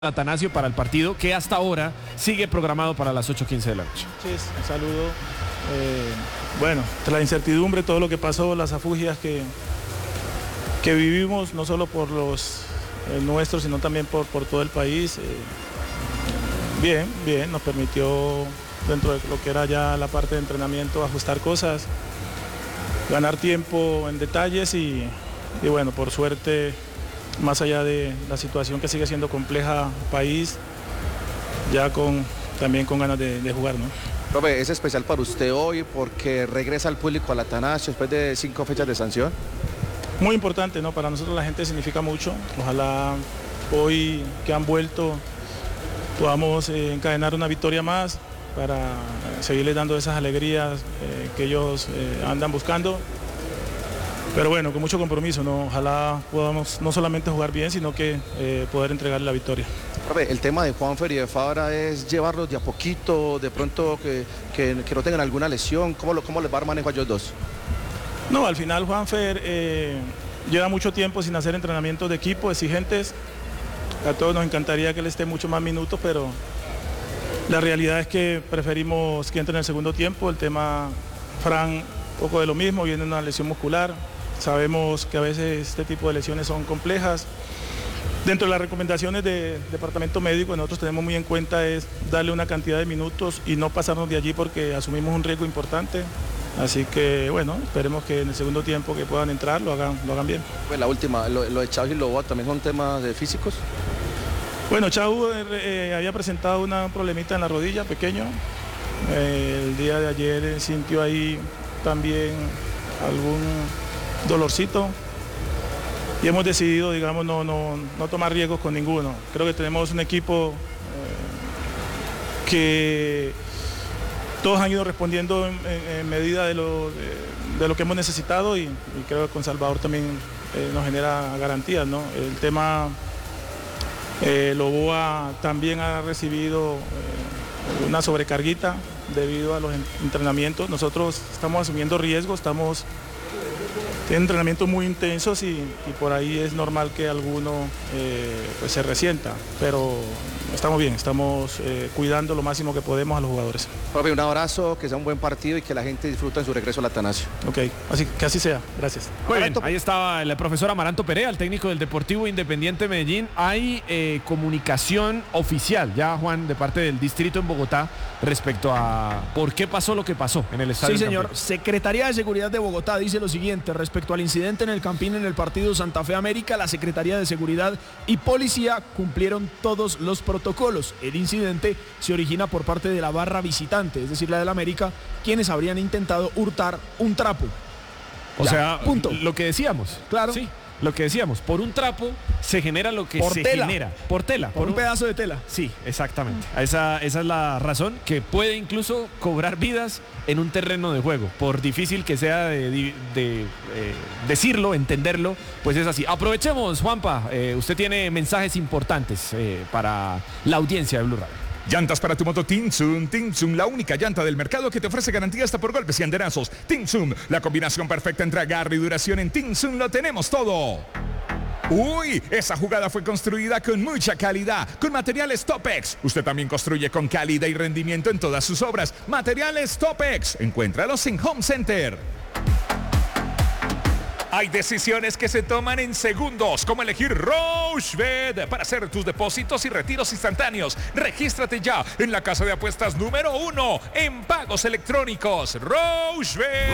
Atanasio para el partido que hasta ahora sigue programado para las 8:15 de la noche. Sí, un saludo. Bueno, tras la incertidumbre, todo lo que pasó, las afugias que vivimos, no solo por los nuestros, sino también por todo el país. Bien, nos permitió, dentro de lo que era ya la parte de entrenamiento, ajustar cosas, ganar tiempo en detalles y bueno, por suerte, más allá de la situación que sigue siendo compleja país, ya también con ganas de jugar, ¿no? Profe, es especial para usted hoy porque regresa al público al Atanasio después de 5 fechas de sanción. Muy importante, ¿no? Para nosotros la gente significa mucho. Ojalá hoy que han vuelto podamos encadenar una victoria más para seguirles dando esas alegrías que ellos andan buscando. Pero bueno, con mucho compromiso, ¿no? Ojalá podamos no solamente jugar bien, sino que poder entregarle la victoria. Profe, el tema de Juanfer y de Fabra es llevarlos de a poquito, de pronto que no tengan alguna lesión. ¿Cómo les va a dar manejo a ellos dos? No, al final Juanfer lleva mucho tiempo sin hacer entrenamientos de equipo exigentes. A todos nos encantaría que él esté mucho más minutos, pero la realidad es que preferimos que entre en el segundo tiempo. El tema Fran, un poco de lo mismo, viene una lesión muscular. Sabemos que a veces este tipo de lesiones son complejas. Dentro de las recomendaciones del departamento médico, nosotros tenemos muy en cuenta es darle una cantidad de minutos y no pasarnos de allí porque asumimos un riesgo importante. Así que bueno, esperemos que en el segundo tiempo que puedan entrar lo hagan bien. Pues la última, lo de Chau y Loboa también son temas de físicos. Bueno, Chau había presentado un problemita en la rodilla pequeño. El día de ayer sintió ahí también algún dolorcito y hemos decidido, digamos, no tomar riesgos con ninguno. Creo que tenemos un equipo que todos han ido respondiendo en medida de lo que hemos necesitado y creo que con Salvador también nos genera garantías, ¿no? El tema Loboa también ha recibido una sobrecarguita debido a los entrenamientos. Nosotros estamos asumiendo riesgos, tienen entrenamientos muy intensos y por ahí es normal que alguno pues se resienta, pero estamos bien, estamos cuidando lo máximo que podemos a los jugadores. Profe, un abrazo, que sea un buen partido y que la gente disfrute en su regreso al Atanasio. Ok, que así sea, gracias. Muy bien, ahí estaba el profesor Amaranto Perea, el técnico del Deportivo Independiente Medellín. Hay comunicación oficial ya, Juan, de parte del distrito en Bogotá respecto a por qué pasó lo que pasó en el estadio. Sí, señor. Secretaría de Seguridad de Bogotá dice lo siguiente respecto al incidente en el Campín en el partido Santa Fe América. La Secretaría de Seguridad y Policía cumplieron todos los protocolos. El incidente se origina por parte de la barra visitante, es decir, la del América, quienes habrían intentado hurtar un trapo. O sea, punto. Lo que decíamos. Claro. Sí, lo que decíamos. Por un trapo se genera lo que por se tela. genera. Por tela. Por un pedazo de tela. Sí, exactamente. Esa es la razón que puede incluso cobrar vidas en un terreno de juego. Por difícil que sea de decirlo, entenderlo, pues es así. Aprovechemos, Juanpa. Usted tiene mensajes importantes para la audiencia de Blue Radio. Llantas para tu moto Tinsun, la única llanta del mercado que te ofrece garantía hasta por golpes y andenazos. Tinsun, la combinación perfecta entre agarre y duración. En Tinsun lo tenemos todo. Uy, esa jugada fue construida con mucha calidad, con materiales Topex. Usted también construye con calidad y rendimiento en todas sus obras. Materiales Topex, encuéntralos en Home Center. Hay decisiones que se toman en segundos, como elegir Rochebet para hacer tus depósitos y retiros instantáneos. Regístrate ya en la casa de apuestas número 1 en pagos electrónicos. Rochebet.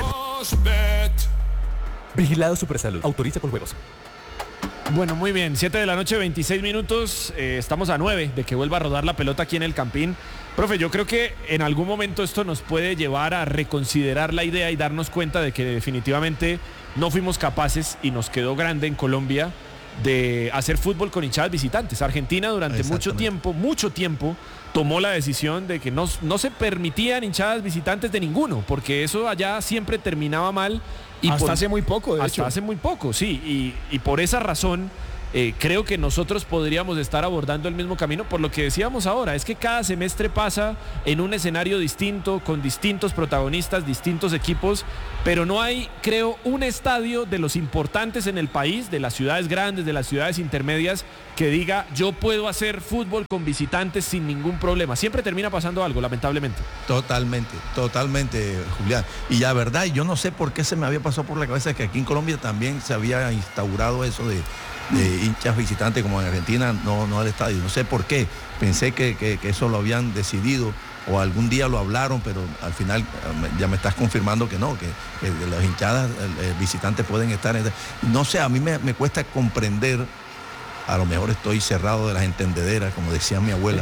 Vigilado Supersalud. Autoriza con juegos. Bueno, muy bien. 7 de la noche, 26 minutos. Estamos a 9 de que vuelva a rodar la pelota aquí en el Campín. Profe, yo creo que en algún momento esto nos puede llevar a reconsiderar la idea y darnos cuenta de que definitivamente no fuimos capaces y nos quedó grande en Colombia de hacer fútbol con hinchadas visitantes. Argentina durante mucho tiempo tomó la decisión de que no se permitían hinchadas visitantes de ninguno, porque eso allá siempre terminaba mal. Y hace muy poco, de hecho. Hasta hace muy poco, sí. Y por esa razón creo que nosotros podríamos estar abordando el mismo camino por lo que decíamos ahora, es que cada semestre pasa en un escenario distinto, con distintos protagonistas, distintos equipos, pero no hay, creo, un estadio de los importantes en el país, de las ciudades grandes, de las ciudades intermedias, que diga yo puedo hacer fútbol con visitantes sin ningún problema. Siempre termina pasando algo, lamentablemente. Totalmente, Julián. Y la verdad, yo no sé por qué se me había pasado por la cabeza que aquí en Colombia también se había instaurado eso de hinchas visitantes como en Argentina, no al estadio. No sé por qué. Pensé que eso lo habían decidido o algún día lo hablaron, pero al final ya me estás confirmando que no, que las hinchadas visitantes pueden estar. No sé, a mí me cuesta comprender, a lo mejor estoy cerrado de las entendederas, como decía mi abuela.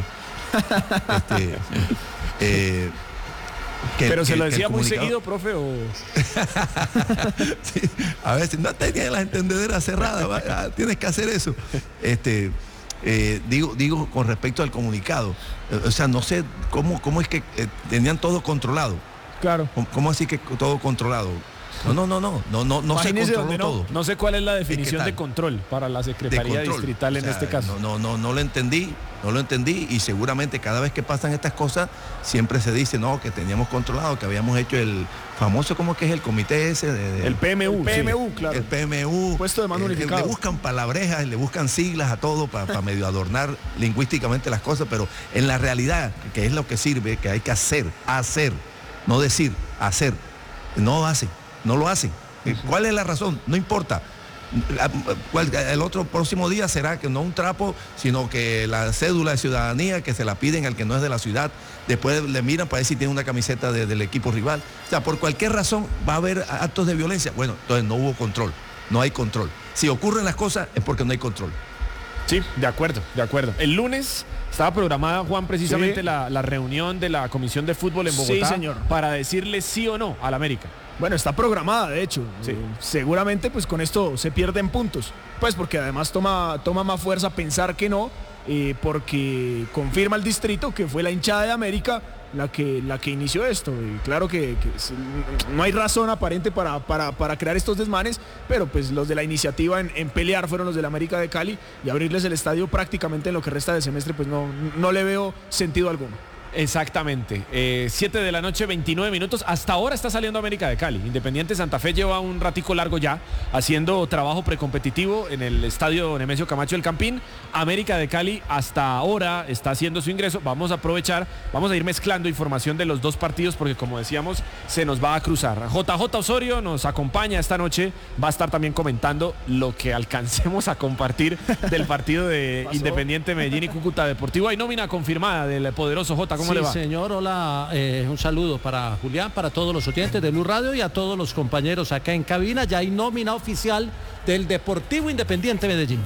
Pero se lo decía muy seguido, profe, o... Sí, a veces no tenía las entendederas cerradas, tienes que hacer eso. Digo con respecto al comunicado, o sea, no sé cómo es que tenían todo controlado. Claro. ¿Cómo así que todo controlado? No se controló todo. No sé cuál es la definición de control para la Secretaría Distrital en este caso. No lo entendí y seguramente cada vez que pasan estas cosas siempre se dice que teníamos controlado, que habíamos hecho el famoso, ¿cómo que es el comité ese? El PMU. Claro. El PMU. Puesto de mando unificado. Le buscan palabrejas, le buscan siglas a todo para medio adornar lingüísticamente las cosas, pero en la realidad, que es lo que sirve, que hay que hacer, no decir, hacer. No lo hacen. ¿Cuál es la razón? No importa. El otro próximo día será que no un trapo, sino que la cédula de ciudadanía que se la piden al que no es de la ciudad, después le miran para ver si tiene una camiseta del equipo rival. O sea, por cualquier razón va a haber actos de violencia. Bueno, entonces no hubo control, no hay control. Si ocurren las cosas es porque no hay control. Sí, de acuerdo. El lunes estaba programada, Juan, precisamente la reunión de la Comisión de Fútbol en Bogotá, sí, señor, para decirle sí o no al América. Bueno, está programada, de hecho. Sí. Seguramente pues con esto se pierden puntos. Pues porque además toma más fuerza pensar que no, porque confirma el distrito que fue la hinchada de América la que inició esto. Y claro que no hay razón aparente para crear estos desmanes, pero pues los de la iniciativa en pelear fueron los de la América de Cali, y abrirles el estadio prácticamente en lo que resta de semestre pues no le veo sentido alguno. Exactamente, 7 de la noche, 29 minutos. Hasta ahora está saliendo América de Cali. Independiente Santa Fe lleva un ratico largo ya haciendo trabajo precompetitivo en el estadio Nemesio Camacho del Campín. América de Cali hasta ahora está haciendo su ingreso. Vamos a aprovechar, vamos a ir mezclando información de los dos partidos porque, como decíamos, se nos va a cruzar. JJ Osorio nos acompaña esta noche, va a estar también comentando lo que alcancemos a compartir del partido de Independiente Medellín y Cúcuta Deportivo. Hay nómina confirmada del poderoso J. ¿Cómo le va? Señor, hola, un saludo para Julián, para todos los oyentes de Blue Radio y a todos los compañeros acá en cabina. Ya hay nómina oficial del Deportivo Independiente Medellín.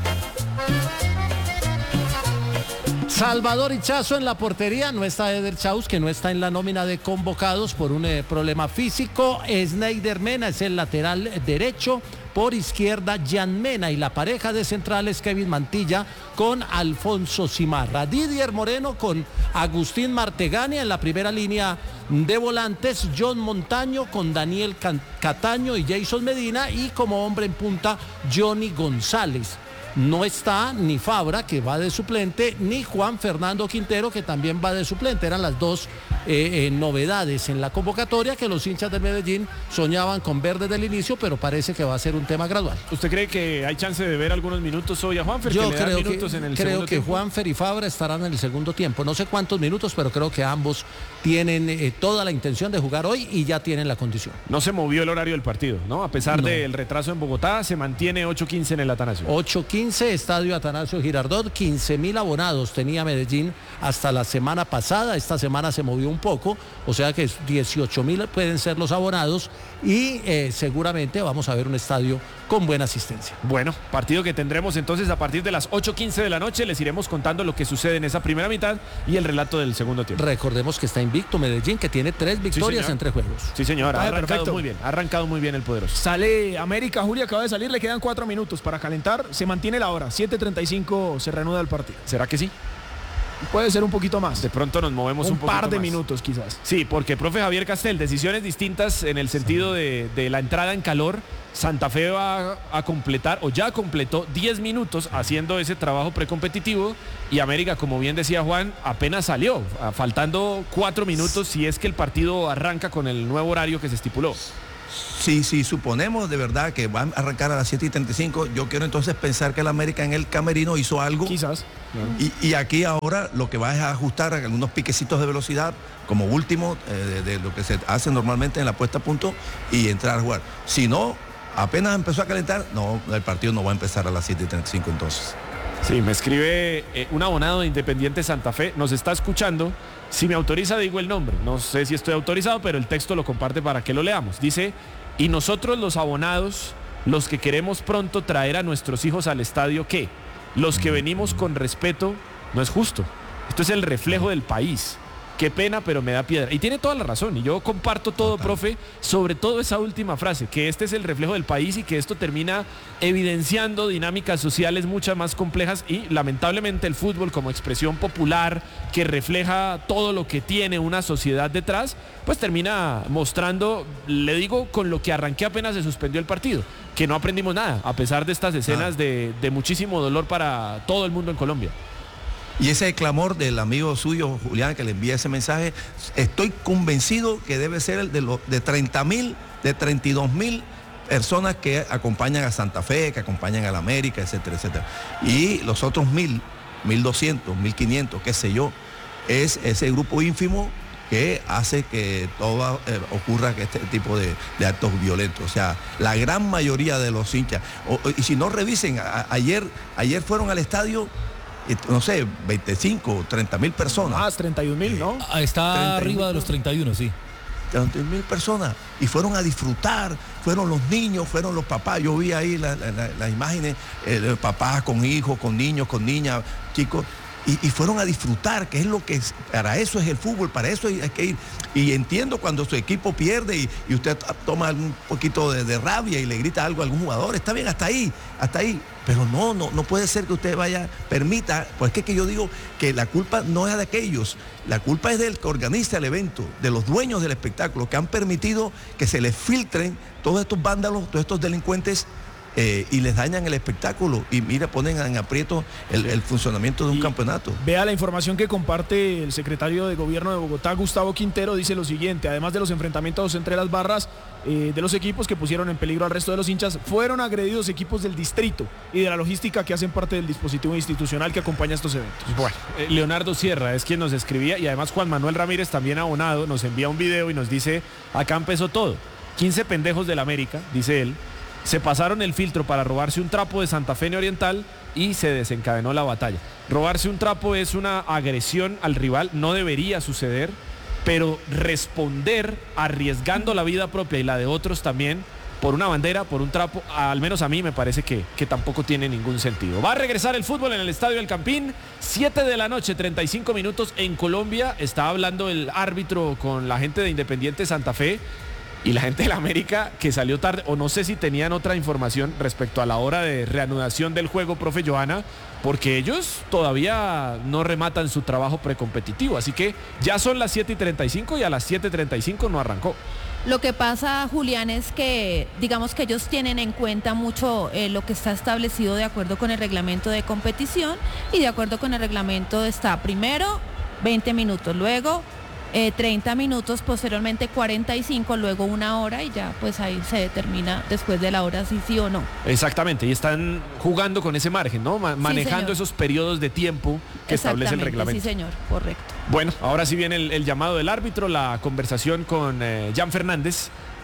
Salvador Hichazo en la portería, no está Eder Chaus, que no está en la nómina de convocados por un problema físico. Sneider Mena es el lateral derecho. Por izquierda, Jan Mena, y la pareja de centrales Kevin Mantilla con Alfonso Simarra. Didier Moreno con Agustín Martegania en la primera línea de volantes. John Montaño con Daniel Cataño y Jason Medina, y como hombre en punta Johnny González. No está ni Fabra, que va de suplente, ni Juan Fernando Quintero, que también va de suplente. Eran las dos novedades en la convocatoria que los hinchas del Medellín soñaban con ver desde el inicio, pero parece que va a ser un tema gradual. ¿Usted cree que hay chance de ver algunos minutos hoy a Juanfer? Yo creo que Juanfer y Fabra estarán en el segundo tiempo. No sé cuántos minutos, pero creo que ambos tienen toda la intención de jugar hoy y ya tienen la condición. No se movió el horario del partido, ¿no? A pesar del retraso en Bogotá, se mantiene 8:15 en el Atanasio. 8:15, Estadio Atanasio Girardot. 15.000 abonados tenía Medellín hasta la semana pasada. Esta semana se movió un poco, o sea que 18.000 pueden ser los abonados, y seguramente vamos a ver un estadio con buena asistencia. Bueno, partido que tendremos entonces a partir de las 8:15 de la noche. Les iremos contando lo que sucede en esa primera mitad y el relato del segundo tiempo. Recordemos que está invicto Medellín, que tiene 3 victorias en 3 juegos. Sí, señor, ha arrancado muy bien el poderoso. Sale América, Julia, acaba de salir, le quedan 4 minutos para calentar, se mantiene la hora, 7:35 se reanuda el partido. ¿Será que sí? Puede ser un poquito más. De pronto nos movemos un poquito par de más. minutos quizás. Sí, porque profe Javier Castel, decisiones distintas en el sentido de la entrada en calor. Santa Fe va a completar, o ya completó 10 minutos haciendo ese trabajo precompetitivo, y América, como bien decía Juan, apenas salió, faltando 4 minutos si es que el partido arranca con el nuevo horario que se estipuló. Sí, suponemos de verdad que van a arrancar a las 7:35, yo quiero entonces pensar que el América en el camerino hizo algo. Quizás. Y aquí ahora lo que va es a ajustar algunos piquecitos de velocidad como último de lo que se hace normalmente en la puesta a punto y entrar a jugar. Si no, apenas empezó a calentar, no, el partido no va a empezar a las 7:35 entonces. Sí, me escribe un abonado de Independiente Santa Fe, nos está escuchando. Si me autoriza, digo el nombre. No sé si estoy autorizado, pero el texto lo comparte para que lo leamos. Dice: y nosotros los abonados, los que queremos pronto traer a nuestros hijos al estadio, ¿qué? Los que venimos con respeto, no es justo. Esto es el reflejo del país. Qué pena, pero me da piedra. Y tiene toda la razón, y yo comparto todo, profe, sobre todo esa última frase, que este es el reflejo del país y que esto termina evidenciando dinámicas sociales muchas más complejas, y lamentablemente el fútbol como expresión popular que refleja todo lo que tiene una sociedad detrás, pues termina mostrando, le digo, con lo que arranqué apenas se suspendió el partido, que no aprendimos nada, a pesar de estas escenas de muchísimo dolor para todo el mundo en Colombia. Y ese clamor del amigo suyo, Julián, que le envía ese mensaje, estoy convencido que debe ser el de 30.000, de 32.000 personas que acompañan a Santa Fe, que acompañan a la América, etcétera, etcétera. Y los otros 1.000, 1.200, 1.500, qué sé yo, es ese grupo ínfimo que hace que todo ocurra este tipo de actos violentos. O sea, la gran mayoría de los hinchas, y si no revisen, ayer fueron al estadio, no sé, 25, 30.000 personas. Más, 31.000, ¿no? Está arriba de los 31, sí. 30.000 personas. Y fueron a disfrutar, fueron los niños, fueron los papás. Yo vi ahí las imágenes, papás con hijos, con niños, con niñas, chicos. Y fueron a disfrutar, que es lo que es, para eso es el fútbol, para eso hay que ir. Y entiendo cuando su equipo pierde y usted toma un poquito de rabia y le grita algo a algún jugador, está bien, hasta ahí. Pero no puede ser que usted permita, pues es que yo digo que la culpa no es de aquellos, la culpa es del que organiza el evento, de los dueños del espectáculo, que han permitido que se les filtren todos estos vándalos, todos estos delincuentes, y les dañan el espectáculo y ponen en aprieto el funcionamiento de un campeonato. Vea la información que comparte el secretario de Gobierno de Bogotá, Gustavo Quintero, dice lo siguiente: además de los enfrentamientos entre las barras de los equipos que pusieron en peligro al resto de los hinchas, fueron agredidos equipos del distrito y de la logística que hacen parte del dispositivo institucional que acompaña estos eventos. Bueno, Leonardo Sierra es quien nos escribía, y además Juan Manuel Ramírez, también abonado, nos envía un video y nos dice: acá empezó todo. 15 pendejos del América, dice él, se pasaron el filtro para robarse un trapo de Santa Fe Oriental y se desencadenó la batalla. Robarse un trapo es una agresión al rival, no debería suceder, pero responder arriesgando la vida propia y la de otros también por una bandera, por un trapo, al menos a mí me parece que tampoco tiene ningún sentido. Va a regresar el fútbol en el Estadio El Campín, 7 de la noche, 35 minutos en Colombia. Está hablando el árbitro con la gente de Independiente Santa Fe y la gente de la América, que salió tarde, o no sé si tenían otra información respecto a la hora de reanudación del juego, profe Johanna, porque ellos todavía no rematan su trabajo precompetitivo, así que ya son las 7:35 y a las 7:35 no arrancó. Lo que pasa, Julián, es que digamos que ellos tienen en cuenta mucho lo que está establecido de acuerdo con el reglamento de competición, y de acuerdo con el reglamento está primero 20 minutos, luego 30 minutos, posteriormente 45, luego 1 hora, y ya pues ahí se determina después de la hora si sí o no. Exactamente, y están jugando con ese margen, ¿no? Manejando sí, esos periodos de tiempo que establece el reglamento. Sí, señor, correcto. Bueno, ahora sí viene el llamado del árbitro, la conversación con Jan Fernández,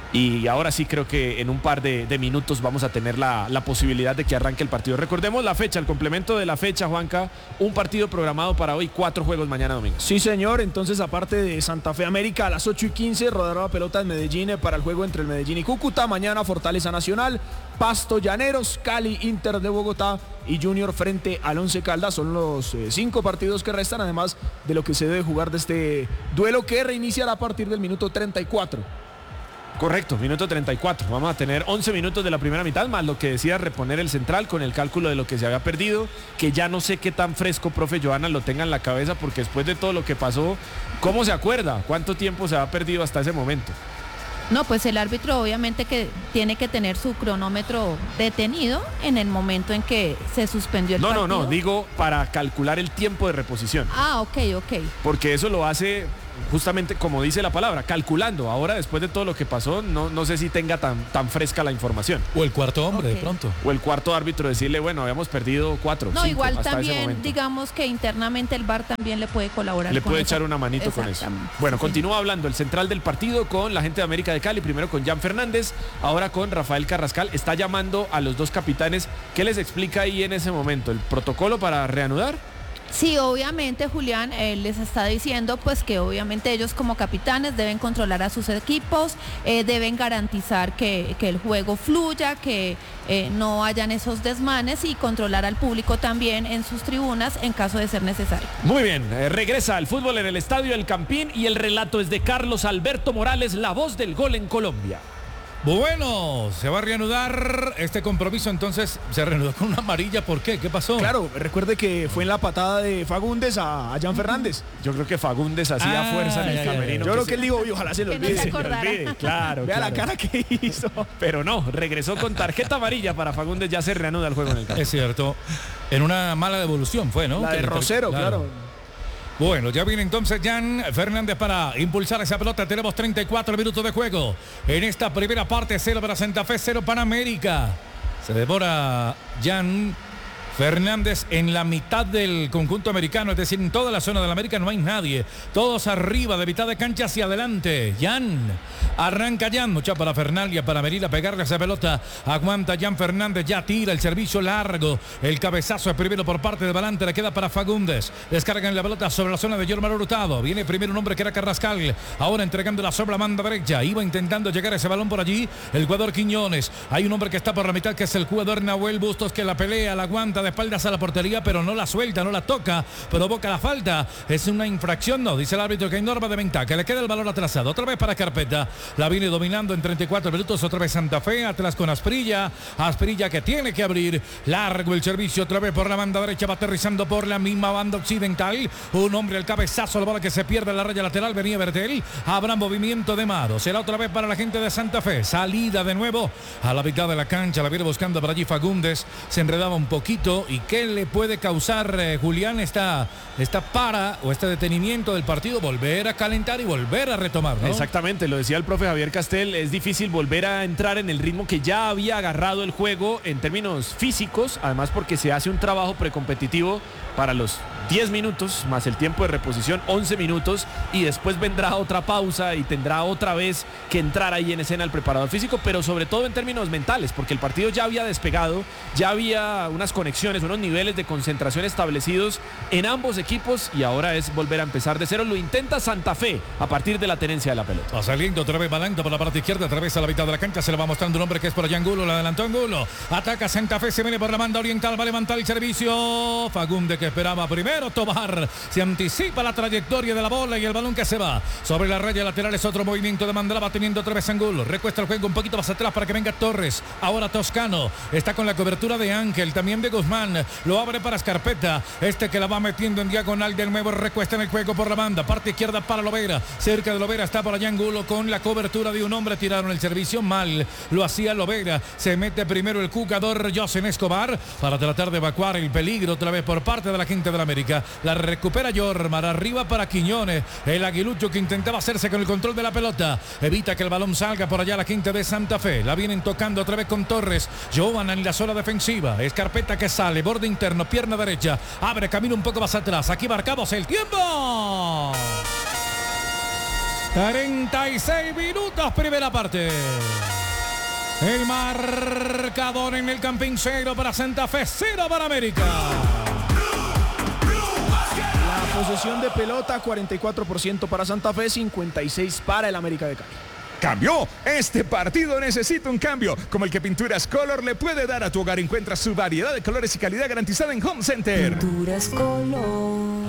y ahora sí creo que en un par de minutos vamos a tener la posibilidad de que arranque el partido. Recordemos la fecha, el complemento de la fecha, Juanca, un partido programado para hoy, 4 juegos mañana domingo. Sí, señor. Entonces, aparte de Santa Fe América, a las 8:15 rodará la pelota en Medellín para el juego entre el Medellín y Cúcuta. Mañana Fortaleza Nacional, Pasto Llaneros, Cali, Inter de Bogotá y Junior frente al Once Caldas. Son los 5 partidos que restan, además de lo que se debe jugar de este duelo que reiniciará a partir del minuto 34. Correcto, minuto 34. Vamos a tener 11 minutos de la primera mitad, más lo que decía reponer el central con el cálculo de lo que se había perdido, que ya no sé qué tan fresco, profe Johanna, lo tenga en la cabeza, porque después de todo lo que pasó, ¿cómo se acuerda? ¿Cuánto tiempo se ha perdido hasta ese momento? No, pues el árbitro obviamente que tiene que tener su cronómetro detenido en el momento en que se suspendió el partido. No, digo para calcular el tiempo de reposición. Ah, ok. Porque eso lo hace justamente como dice la palabra, calculando. Ahora, después de todo lo que pasó, no sé si tenga tan fresca la información. O el cuarto hombre, de pronto. O el cuarto árbitro decirle, bueno, habíamos perdido 4, 5 igual hasta ese también, momento. digamos que internamente el VAR también le puede colaborar. Le puede echar una manito con eso. Bueno, continúa hablando el central del partido con la gente de América de Cali, primero con Jan Fernández, ahora con Rafael Carrascal. Está llamando a los dos capitanes. ¿Qué les explica ahí en ese momento? ¿El protocolo para reanudar? Sí, obviamente, Julián, les está diciendo pues que obviamente ellos como capitanes deben controlar a sus equipos, deben garantizar que el juego fluya, que no hayan esos desmanes y controlar al público también en sus tribunas en caso de ser necesario. Muy bien, regresa el fútbol en el Estadio El Campín y el relato es de Carlos Alberto Morales, la voz del gol en Colombia. Bueno, se va a reanudar este compromiso, entonces se reanudó con una amarilla. ¿Por qué? ¿Qué pasó? Claro, recuerde que fue en la patada de Fagundes a Jan Fernández. Yo creo que Fagundes hacía fuerza en el camerino. Yo creo que él dijo, ojalá se lo olvide. Claro. Vea la cara que hizo. Pero no, regresó con tarjeta amarilla para Fagundes, ya se reanuda el juego en el campo. Es cierto, en una mala devolución fue, ¿no? La de Rosero, claro. Bueno, ya viene entonces Jan Fernández para impulsar esa pelota. Tenemos 34 minutos de juego. En esta primera parte, 0 para Santa Fe, 0 para América. Se demora Jan Fernández en la mitad del conjunto americano, es decir, en toda la zona de la América no hay nadie. Todos arriba, de mitad de cancha hacia adelante. Jan, arranca Jan, mucha para Fernández, para Merila pegarle a esa pelota. Aguanta Jan Fernández, ya tira el servicio largo. El cabezazo es primero por parte de Balante, le queda para Fagundes. Descargan la pelota sobre la zona de Yormar Hurtado. Viene primero un hombre que era Carrascal. Ahora entregándola sobre la banda derecha. Iba intentando llegar ese balón por allí el jugador Quiñones. Hay un hombre que está por la mitad, que es el jugador Nahuel Bustos, que la pelea, la aguanta de espaldas a la portería, pero no la suelta, no la toca, provoca la falta. Es una infracción, no, dice el árbitro que hay norma de ventaja, que le queda el balón atrasado. Otra vez para Carpeta, la viene dominando en 34 minutos, otra vez Santa Fe, atrás con Asprilla que tiene que abrir, largo el servicio, otra vez por la banda derecha, va aterrizando por la misma banda occidental, un hombre al cabezazo, la bola que se pierde en la raya lateral, venía Bertel, habrá movimiento de mano, será otra vez para la gente de Santa Fe, salida de nuevo a la mitad de la cancha, la viene buscando por allí Fagundes, se enredaba un poquito. ¿Y qué le puede causar, Julián, esta para o este detenimiento del partido? Volver a calentar y volver a retomar, ¿no? Exactamente, lo decía el profe Javier Castel, es difícil volver a entrar en el ritmo que ya había agarrado el juego en términos físicos, además porque se hace un trabajo precompetitivo para los 10 minutos más el tiempo de reposición, 11 minutos, y después vendrá otra pausa y tendrá otra vez que entrar ahí en escena el preparador físico, pero sobre todo en términos mentales, porque el partido ya había despegado, ya había unas conexiones, unos niveles de concentración establecidos en ambos equipos y ahora es volver a empezar de cero. Lo intenta Santa Fe a partir de la tenencia de la pelota. Va saliendo otra vez Balanta por la parte izquierda, otra vez a la mitad de la cancha, se le va mostrando un hombre que es por allá Angulo, la adelantó Angulo, ataca Santa Fe, se viene por la banda oriental, va a levantar el servicio, Fagundes que esperaba primero Tobar, se anticipa la trayectoria de la bola y el balón que se va sobre la raya lateral, es otro movimiento de Mandela, va teniendo otra vez Angulo, recuesta el juego un poquito más atrás para que venga Torres, ahora Toscano, está con la cobertura de Ángel, también de Guzmán, lo abre para Escarpeta, que la va metiendo en diagonal de nuevo, recuesta en el juego por la banda, parte izquierda para Lovera, cerca de Lovera está por allá Angulo con la cobertura de un hombre, tiraron el servicio mal, lo hacía Lovera, se mete primero el jugador José Escobar para tratar de evacuar el peligro otra vez por parte de la gente de la América, la recupera Yormar, arriba para Quiñones, el aguilucho que intentaba hacerse con el control de la pelota, evita que el balón salga por allá la gente de Santa Fe, la vienen tocando otra vez con Torres, Jovan en la zona defensiva, Escarpeta que sale, borde interno, pierna derecha, abre camino un poco más atrás, aquí marcamos el tiempo. 36 minutos, primera parte. El marcador en el Campín, 0 para Santa Fe, 0 para América. La posesión de pelota, 44% para Santa Fe, 56% para el América de Cali. Cambió. Este partido necesita un cambio, como el que Pinturas Color le puede dar a tu hogar. Encuentra su variedad de colores y calidad garantizada en Home Center. Pinturas Color.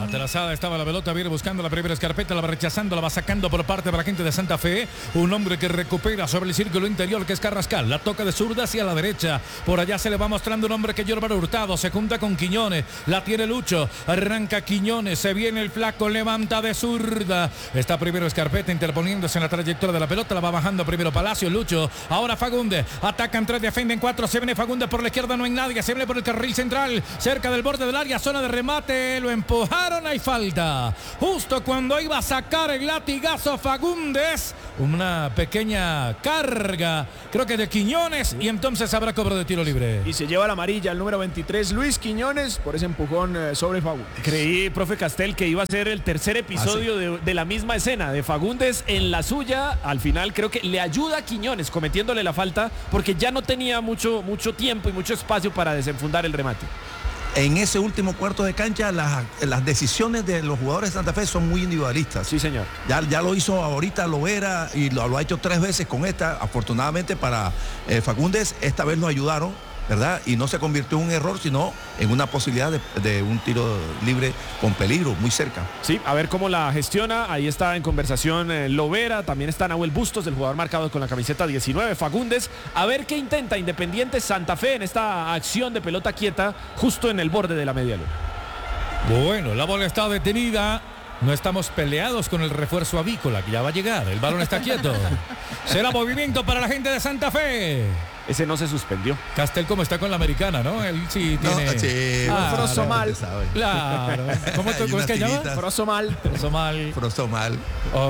Atrasada estaba la pelota, viene buscando la primera escarpeta, la va rechazando, la va sacando por parte de la gente de Santa Fe. Un hombre que recupera sobre el círculo interior, que es Carrascal. La toca de zurda hacia la derecha. Por allá se le va mostrando un hombre que lleva Hurtado. Se junta con Quiñones. La tiene Lucho. Arranca Quiñones. Se viene el flaco. Levanta de zurda. Está primero Escarpeta interponiéndose en la trayectoria de la pelota. La va bajando primero Palacio. Lucho. Ahora Fagundes. Atacan 3, defienden 4. Se viene Fagundes por la izquierda. No hay nadie. Se viene por el carril central. Cerca del borde del área. Zona de remate. Lo empujaron. Hay falta. Justo cuando iba a sacar el latigazo Fagundes. Una pequeña carga. Creo que de Quiñones. Y entonces habrá cobro de tiro libre. Y se lleva la amarilla el número 23, Luis Quiñones, por ese empujón sobre Fagundes. Creí, profe Castel, que iba a ser el tercer episodio de la misma escena, de Fagundes en la suya. Al final creo que le ayuda a Quiñones cometiéndole la falta porque ya no tenía mucho tiempo y mucho espacio para desenfundar el remate. En ese último cuarto de cancha, las decisiones de los jugadores de Santa Fe son muy individualistas. Sí, señor. Ya lo hizo ahorita Lovera y lo ha hecho 3 veces con esta. Afortunadamente para Fagundes, esta vez lo ayudaron, ¿verdad? Y no se convirtió en un error, sino en una posibilidad de un tiro libre con peligro, muy cerca. Sí, a ver cómo la gestiona. Ahí está en conversación Lovera. También está Nahuel Bustos, el jugador marcado con la camiseta 19, Fagundes. A ver qué intenta Independiente Santa Fe en esta acción de pelota quieta justo en el borde de la media luna. Bueno, la bola está detenida. No estamos peleados con el refuerzo avícola, que ya va a llegar. El balón está quieto. Será movimiento para la gente de Santa Fe. Ese no se suspendió. Castel como está con la americana, ¿no? Él sí tiene... No, sí, Frosomal. Claro. ¿Cómo es que llama? Frosomal. Frosomal.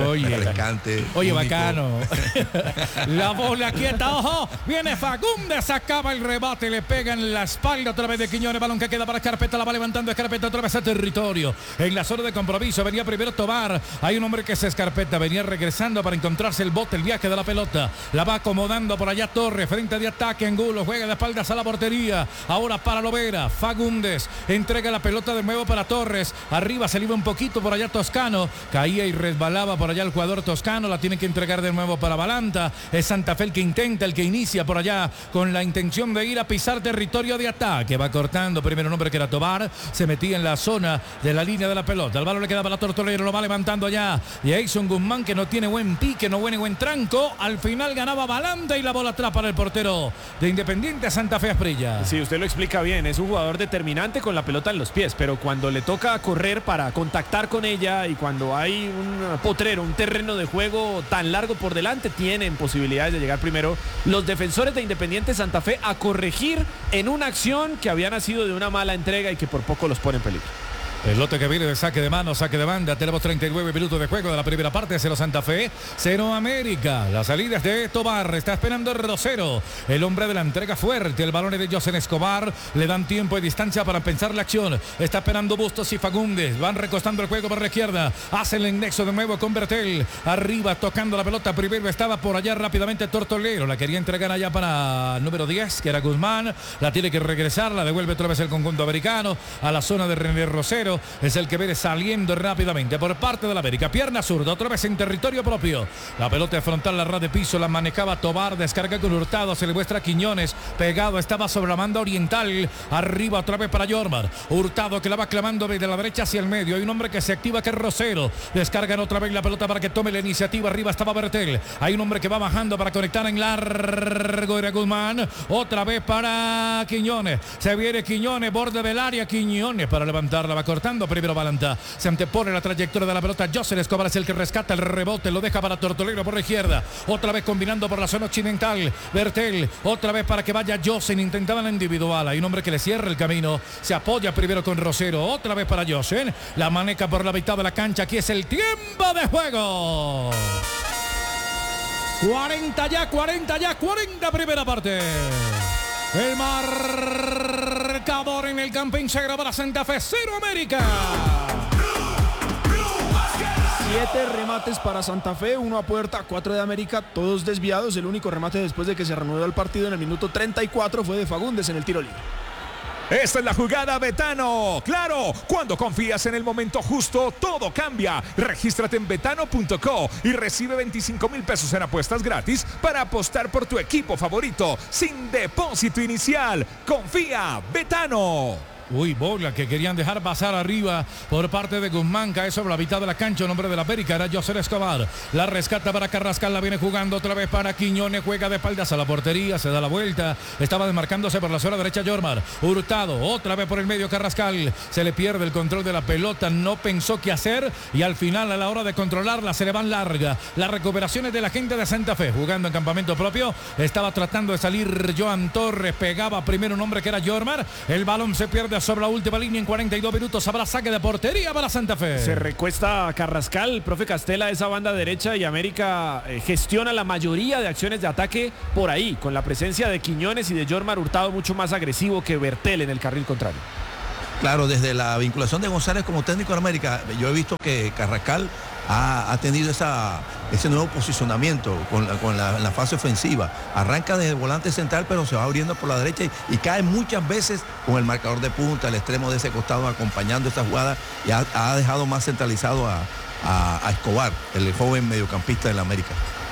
Oye, bacano. La bola quieta, ojo. Viene Fagundes, acaba el rebate, le pega en la espalda otra vez de Quiñones. Balón que queda para Escarpeta, la va levantando Escarpeta otra vez a territorio. En la zona de compromiso venía primero Tobar. Hay un hombre que es Escarpeta, venía regresando para encontrarse el bote, el viaje de la pelota. La va acomodando por allá Torres, frente de ataque. Angulo juega de espaldas a la portería. Ahora para Lovera. Fagundes entrega la pelota de nuevo para Torres. Arriba se le iba un poquito por allá Toscano. Caía y resbalaba por allá el jugador Toscano. La tiene que entregar de nuevo para Balanta. Es Santa Fe el que intenta, el que inicia por allá con la intención de ir a pisar territorio de ataque. Va cortando primero un hombre que era Tobar. Se metía en la zona de la línea de la pelota. El balón le queda para Tortolero. Lo va levantando allá. Jason Guzmán, que no tiene buen pique, no tiene buen tranco. Al final ganaba Balanta y la bola atrás para el portero de Independiente Santa Fe Asprilla. Sí, usted lo explica bien, es un jugador determinante con la pelota en los pies, pero cuando le toca correr para contactar con ella y cuando hay un potrero, un terreno de juego tan largo por delante, tienen posibilidades de llegar primero los defensores de Independiente Santa Fe a corregir en una acción que había nacido de una mala entrega y que por poco los pone en peligro. El lote que viene de saque de mano, saque de banda. Tenemos 39 minutos de juego de la primera parte. 0 Santa Fe, 0 América. La salida es de Tobar. Está esperando Rosero, el hombre de la entrega fuerte. El balón es de José Escobar. Le dan tiempo y distancia para pensar la acción. Está esperando Bustos y Fagundes. Van recostando el juego por la izquierda. Hace el indexo de nuevo con Bertel. Arriba tocando la pelota. Primero estaba por allá rápidamente Tortolero. La quería entregar allá para el número 10, que era Guzmán. La tiene que regresar. La devuelve otra vez el conjunto americano a la zona de René Rosero. Es el que viene saliendo rápidamente por parte de la América. Pierna zurda, otra vez en territorio propio. La pelota de frontal, la ras de piso, la manejaba Tobar. Descarga con Hurtado, se le muestra a Quiñones. Pegado, estaba sobre la banda oriental. Arriba otra vez para Yormar. Hurtado que la va clamando desde la derecha hacia el medio. Hay un hombre que se activa, que es Rosero. Descargan otra vez la pelota para que tome la iniciativa. Arriba estaba Bertel. Hay un hombre que va bajando para conectar en largo. Era Guzmán. Otra vez para Quiñones. Se viene Quiñones, borde del área. Quiñones para levantarla, va cortando. Primero Balanta, se antepone la trayectoria de la pelota. José Escobar es el que rescata el rebote, lo deja para Tortolero por la izquierda, otra vez combinando por la zona occidental. Bertel, otra vez para que vaya Josen, intentaba la individual. Hay un hombre que le cierra el camino, se apoya primero con Rosero, otra vez para Josen, la maneja por la mitad de la cancha. Aquí es el tiempo de juego. 40 primera parte. El marcador en el Campín se graba la Santa Fe, 0 América. 7 remates para Santa Fe, 1 a puerta, 4 de América, todos desviados. El único remate después de que se reanudó el partido en el minuto 34 fue de Fagundes en el tiro libre. Esta es la jugada Betano. Claro, cuando confías en el momento justo, todo cambia. Regístrate en betano.co y recibe 25,000 pesos en apuestas gratis para apostar por tu equipo favorito sin depósito inicial. Confía, Betano. Uy, bola que querían dejar pasar arriba por parte de Guzmán. Cae sobre la mitad de la cancha. El nombre de la América era José Escobar. La rescata para Carrascal. La viene jugando otra vez para Quiñones. Juega de espaldas a la portería. Se da la vuelta. Estaba desmarcándose por la zona derecha Jormar. Hurtado. Otra vez por el medio Carrascal. Se le pierde el control de la pelota. No pensó qué hacer. Y al final, a la hora de controlarla, se le van larga. Las recuperaciones de la gente de Santa Fe. Jugando en campamento propio. Estaba tratando de salir Joan Torres. Pegaba primero un hombre que era Jormar. El balón se pierde sobre la última línea en 42 minutos. Habrá saque de portería para Santa Fe. Se recuesta Carrascal, profe Castela, esa banda derecha, y América gestiona la mayoría de acciones de ataque por ahí, con la presencia de Quiñones y de Jormar Hurtado mucho más agresivo que Bertel en el carril contrario. Claro, desde la vinculación de González como técnico de América, yo he visto que Carrascal ha tenido ese nuevo posicionamiento con la fase ofensiva. Arranca desde el volante central, pero se va abriendo por la derecha y cae muchas veces con el marcador de punta, el extremo de ese costado acompañando esta jugada, y ha dejado más centralizado a Escobar, el joven mediocampista de la América.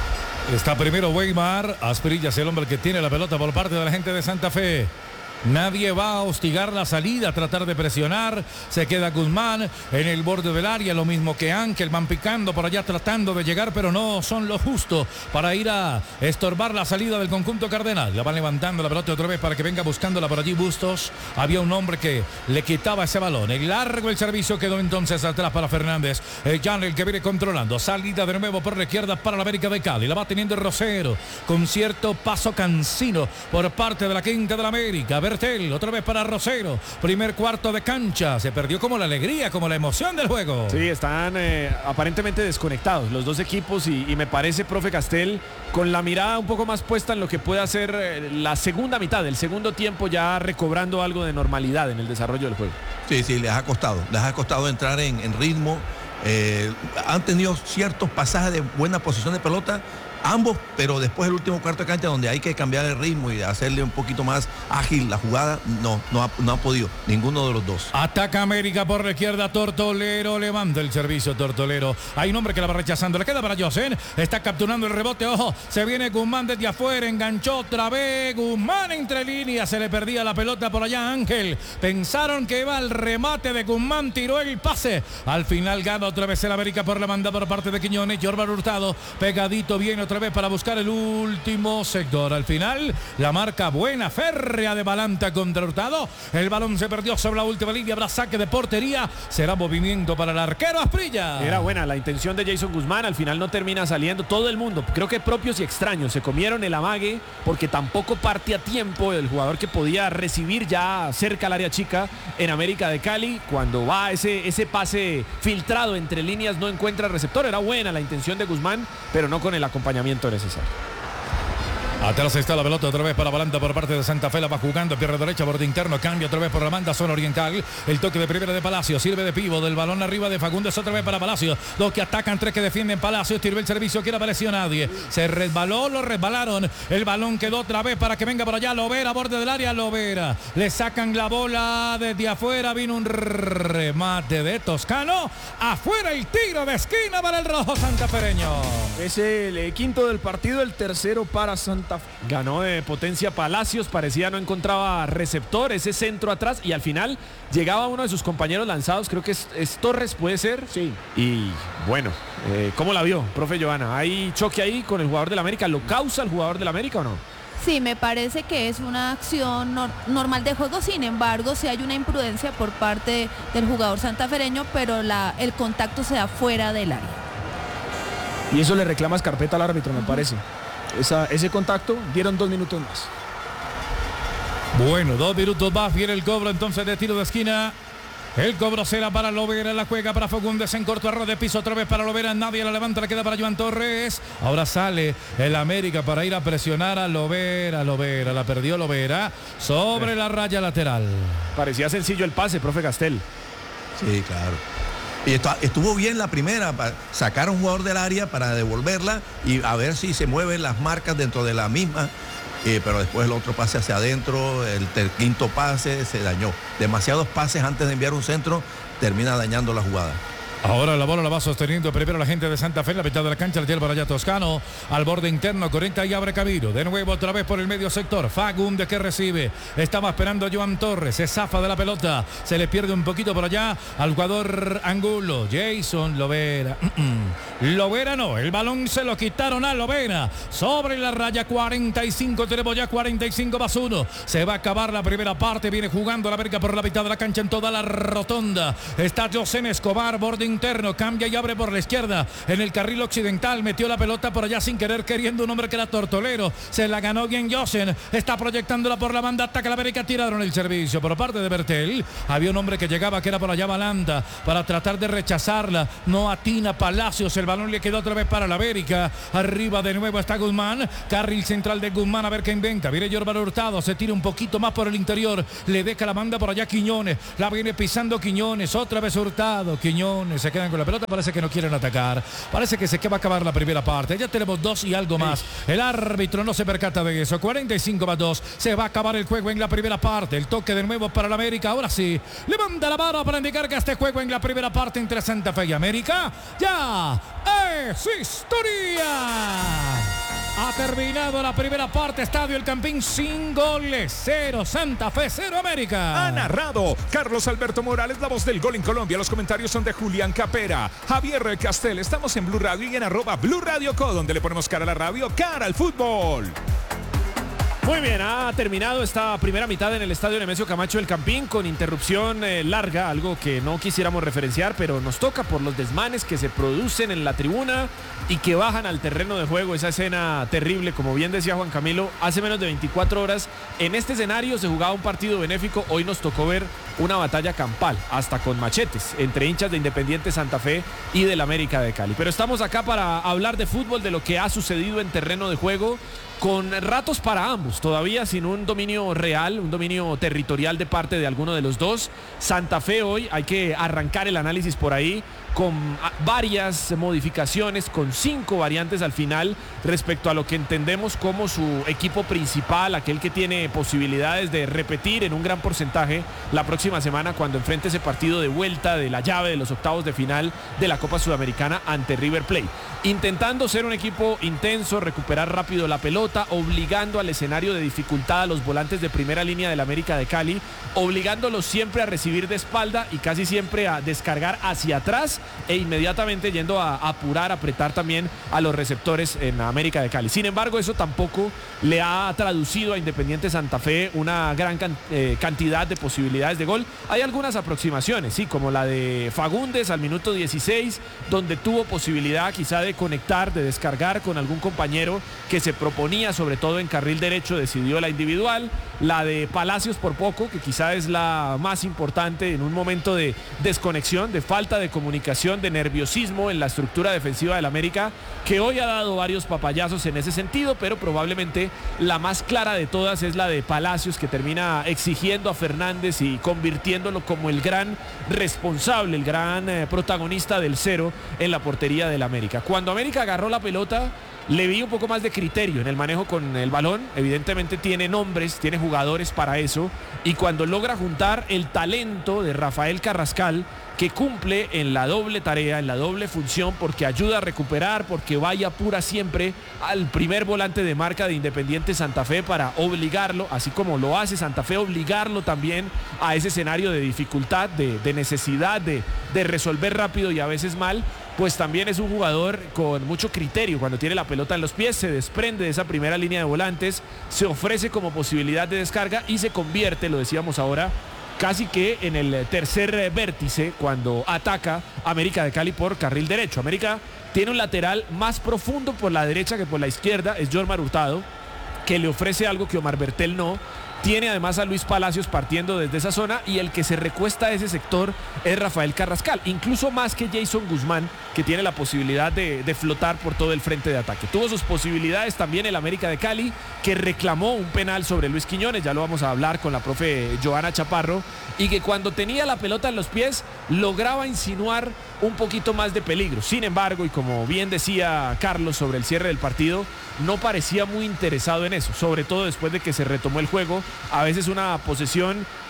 Está primero Weimar. Asprilla es el hombre que tiene la pelota por parte de la gente de Santa Fe. Nadie va a hostigar la salida, a tratar de presionar. Se queda Guzmán en el borde del área, lo mismo que Ángel. Van picando por allá tratando de llegar, pero no son lo justo para ir a estorbar la salida del conjunto cardenal. La van levantando la pelota otra vez para que venga buscándola por allí Bustos. Había un hombre que le quitaba ese balón. El largo el servicio quedó entonces atrás para Fernández. Jan, el que viene controlando. Salida de nuevo por la izquierda para la América de Cali. La va teniendo Rosero con cierto paso cansino por parte de la quinta de la América. Bertel, otra vez para Rosero. Primer cuarto de cancha. Se perdió como la alegría, como la emoción del juego. Sí, están aparentemente desconectados los dos equipos y me parece, profe Castel, con la mirada un poco más puesta en lo que puede hacer la segunda mitad, el segundo tiempo, ya recobrando algo de normalidad en el desarrollo del juego. Sí, les ha costado entrar en ritmo. Han tenido ciertos pasajes de buena posición de pelota, ambos, pero después el último cuarto de cancha, donde hay que cambiar el ritmo y hacerle un poquito más ágil la jugada, no ha podido ninguno de los dos. Ataca América por la izquierda, Tortolero levanta el servicio, Tortolero. Hay un hombre que la va rechazando, le queda para Josen, está capturando el rebote, ojo, se viene Guzmán desde afuera, enganchó otra vez, Guzmán entre líneas, se le perdía la pelota por allá Ángel, pensaron que iba al remate de Guzmán, tiró el pase, al final gana otra vez el América por la banda por parte de Quiñones. Jormar Hurtado, pegadito, viene otra vez para buscar el último sector. Al final, la marca buena, férrea de Balanta contra Hurtado. El balón se perdió sobre la última línea. Habrá saque de portería. Será movimiento para el arquero Asprilla. Era buena la intención de Jason Guzmán. Al final no termina saliendo. Todo el mundo, creo que propios y extraños, se comieron el amague porque tampoco parte a tiempo el jugador que podía recibir ya cerca al área chica en América de Cali. Cuando va ese pase filtrado entre líneas, no encuentra receptor. Era buena la intención de Guzmán, pero no con el acompañamiento necesario. Atrás está la pelota otra vez para Balanta por parte de Santa Fe, la va jugando, pierna derecha, borde interno, cambia otra vez por la banda, zona oriental, el toque de primera de Palacio, sirve de pivo, del balón arriba de Fagundes otra vez para Palacio, dos que atacan, tres que defienden Palacio, tiró el servicio, que no apareció nadie, se resbaló, lo resbalaron, el balón quedó otra vez para que venga por allá, Lovera, borde del área, Lovera, le sacan la bola desde afuera, vino un remate de Toscano, afuera el tiro de esquina para el rojo santafereño. Es el quinto del partido, el tercero para Santa Fe. Ganó de potencia Palacios, parecía no encontraba receptor, ese centro atrás, y al final llegaba uno de sus compañeros lanzados, creo que es Torres, puede ser. Sí. Y bueno, ¿cómo la vio, profe Johanna? ¿Hay choque ahí con el jugador del América? ¿Lo causa el jugador del América o no? Sí, me parece que es una acción normal de juego, sin embargo, sí hay una imprudencia por parte del jugador santafereño, pero el contacto se da fuera del área. Y eso le reclama carpeta al árbitro, me parece. Ese contacto, dieron 2 minutos más. Bueno, 2 minutos más, viene el cobro entonces de tiro de esquina. El cobro será para Lovera, la juega para Fagundes en corto, arroz de piso otra vez para Lovera, nadie la levanta, la queda para Joan Torres. Ahora sale el América para ir a presionar a Lovera, la perdió Lovera sobre la raya lateral. Parecía sencillo el pase, profe Castel. Sí, claro. Y estuvo bien la primera, para sacar a un jugador del área para devolverla y a ver si se mueven las marcas dentro de la misma. Pero después el otro pase hacia adentro, el quinto pase se dañó. Demasiados pases antes de enviar un centro, termina dañando la jugada. Ahora la bola la va sosteniendo primero la gente de Santa Fe en la mitad de la cancha, la lleva allá Toscano al borde interno, conecta y abre camino. De nuevo otra vez por el medio sector. Fagundes que recibe. Estaba esperando a Joan Torres. Se zafa de la pelota. Se le pierde un poquito por allá al jugador Angulo. Jason Lovera. Lovera no. El balón se lo quitaron a Lovera. Sobre la raya 45. Tenemos ya 45+1. Se va a acabar la primera parte. Viene jugando la América por la mitad de la cancha en toda la rotonda. Está José Escobar, borde interno, cambia y abre por la izquierda en el carril occidental, metió la pelota por allá sin querer queriendo, un hombre que era Tortolero, se la ganó bien Josen, está proyectándola por la banda, ataca la América, tiraron el servicio por parte de Bertel, había un hombre que llegaba que era por allá Balanda para tratar de rechazarla, no atina Palacios, el balón le quedó otra vez para la América, arriba de nuevo está Guzmán, carril central de Guzmán, a ver qué inventa, viene Yorban Hurtado, se tira un poquito más por el interior, le deja la banda por allá Quiñones, la viene pisando Quiñones, otra vez Hurtado, Quiñones, se quedan con la pelota, parece que no quieren atacar, parece que se va a acabar la primera parte, ya tenemos 2 y algo más, el árbitro no se percata de eso, 45+2, se va a acabar el juego en la primera parte, el toque de nuevo para la América, ahora sí, levanta la mano para indicar que este juego en la primera parte entre Santa Fe y América, ya es historia. Ha terminado la primera parte, Estadio El Campín, sin goles, 0 Santa Fe, 0 América. Ha narrado Carlos Alberto Morales, la voz del gol en Colombia. Los comentarios son de Julián Capera, Javier Castel. Estamos en Blue Radio y en @BlueRadioCo, donde le ponemos cara a la radio, cara al fútbol. Muy bien, ha terminado esta primera mitad en el Estadio Nemesio Camacho del Campín con interrupción larga, algo que no quisiéramos referenciar, pero nos toca por los desmanes que se producen en la tribuna y que bajan al terreno de juego. Esa escena terrible, como bien decía Juan Camilo, hace menos de 24 horas en este escenario se jugaba un partido benéfico. Hoy nos tocó ver una batalla campal, hasta con machetes, entre hinchas de Independiente Santa Fe y del América de Cali. Pero estamos acá para hablar de fútbol, de lo que ha sucedido en terreno de juego, con ratos para ambos, todavía sin un dominio real, un dominio territorial de parte de alguno de los dos. Santa Fe hoy, hay que arrancar el análisis por ahí, con varias modificaciones, con 5 variantes al final respecto a lo que entendemos como su equipo principal, aquel que tiene posibilidades de repetir en un gran porcentaje la próxima semana cuando enfrente ese partido de vuelta de la llave de los octavos de final de la Copa Sudamericana ante River Plate. Intentando ser un equipo intenso, recuperar rápido la pelota, obligando al escenario de dificultad a los volantes de primera línea del América de Cali, obligándolos siempre a recibir de espalda y casi siempre a descargar hacia atrás e inmediatamente yendo a apurar, apretar también a los receptores en América de Cali. Sin embargo, eso tampoco le ha traducido a Independiente Santa Fe una gran cantidad de posibilidades de gol. Hay algunas aproximaciones, sí, como la de Fagundes al minuto 16, donde tuvo posibilidad quizá de conectar, de descargar con algún compañero que se proponía, sobre todo en carril derecho, decidió la individual. La de Palacios por poco, que quizá es la más importante en un momento de desconexión, de falta de comunicación, de nerviosismo en la estructura defensiva del América, que hoy ha dado varios papayazos en ese sentido, pero probablemente la más clara de todas es la de Palacios, que termina exigiendo a Fernández y convirtiéndolo como el gran responsable, el gran protagonista del 0 en la portería del América. Cuando América agarró la pelota, le vi un poco más de criterio en el manejo con el balón. Evidentemente tiene nombres, tiene jugadores para eso. Y cuando logra juntar el talento de Rafael Carrascal, que cumple en la doble tarea, en la doble función, porque ayuda a recuperar, porque vaya pura siempre al primer volante de marca de Independiente Santa Fe para obligarlo, así como lo hace Santa Fe, obligarlo también a ese escenario de dificultad, de necesidad de resolver rápido y a veces mal. Pues también es un jugador con mucho criterio. Cuando tiene la pelota en los pies, se desprende de esa primera línea de volantes, se ofrece como posibilidad de descarga y se convierte, lo decíamos ahora, casi que en el tercer vértice cuando ataca América de Cali por carril derecho. América tiene un lateral más profundo por la derecha que por la izquierda, es Yorban Hurtado, que le ofrece algo que Omar Bertel no. Tiene además a Luis Palacios partiendo desde esa zona y el que se recuesta a ese sector es Rafael Carrascal, incluso más que Jason Guzmán, que tiene la posibilidad de flotar por todo el frente de ataque. Tuvo sus posibilidades también el América de Cali, que reclamó un penal sobre Luis Quiñones, ya lo vamos a hablar con la profe Joana Chaparro, y que cuando tenía la pelota en los pies lograba insinuar un poquito más de peligro. Sin embargo, y como bien decía Carlos sobre el cierre del partido, no parecía muy interesado en eso, sobre todo después de que se retomó el juego. A veces una posesión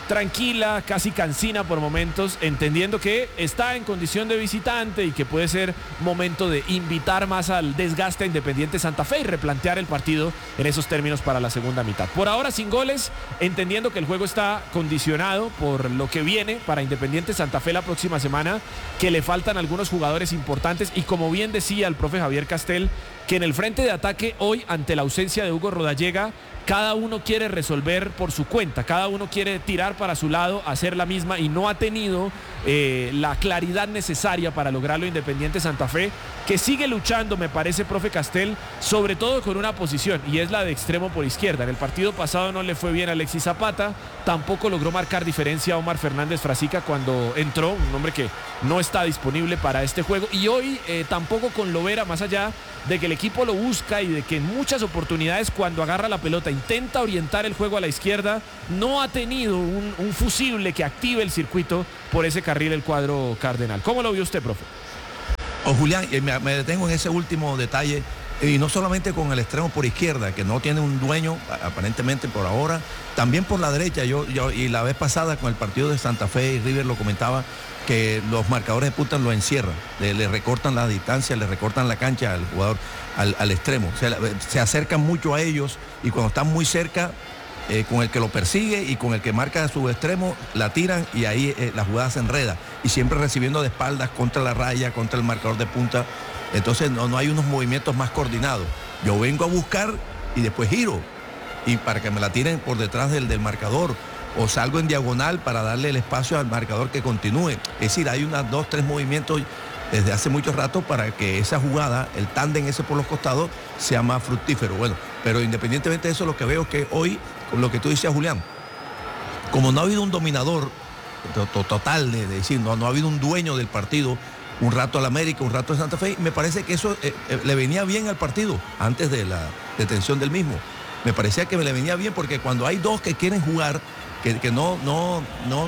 tranquila, casi cansina por momentos, entendiendo que está en condición de visitante y que puede ser momento de invitar más al desgaste a Independiente Santa Fe y replantear el partido en esos términos para la segunda mitad. Por ahora sin goles, entendiendo que el juego está condicionado por lo que viene para Independiente Santa Fe la próxima semana, que le faltan algunos jugadores importantes y como bien decía el profe Javier Castel, que en el frente de ataque hoy, ante la ausencia de Hugo Rodallega, cada uno quiere resolver por su cuenta, cada uno quiere tirar para su lado, hacer la misma y no ha tenido la claridad necesaria para lograrlo Independiente Santa Fe, que sigue luchando, me parece, profe Castel, sobre todo con una posición y es la de extremo por izquierda. En el partido pasado no le fue bien a Alexis Zapata, tampoco logró marcar diferencia a Omar Fernández Frasica cuando entró, un hombre que no está disponible para este juego, y hoy tampoco con Lovera, más allá de que el equipo lo busca y de que en muchas oportunidades cuando agarra la pelota intenta orientar el juego a la izquierda, no ha tenido un fusible que active el circuito por ese carril el cuadro cardenal. ¿Cómo lo vio usted, profe? Julián, me detengo en ese último detalle, y no solamente con el extremo por izquierda, que no tiene un dueño aparentemente por ahora, también por la derecha. Yo y la vez pasada con el partido de Santa Fe y River lo comentaba, que los marcadores de punta lo encierran, le recortan la distancia, le recortan la cancha al jugador, al extremo. Se acercan mucho a ellos y cuando están muy cerca, con el que lo persigue y con el que marca a su extremo, la tiran y ahí la jugada se enreda. Y siempre recibiendo de espaldas contra la raya, contra el marcador de punta. Entonces no hay unos movimientos más coordinados. Yo vengo a buscar y después giro, y para que me la tiren por detrás del marcador, o salgo en diagonal para darle el espacio al marcador que continúe. Es decir, hay unas 2, 3 movimientos desde hace mucho rato para que esa jugada, el tándem ese por los costados, sea más fructífero. Bueno, pero independientemente de eso, lo que veo es que hoy, con lo que tú decías, Julián, como no ha habido un dominador total, de decir, no ha habido un dueño del partido, un rato al América, un rato a Santa Fe, me parece que eso le venía bien al partido antes de la detención del mismo. Me parecía que le venía bien porque cuando hay dos que quieren jugar, que no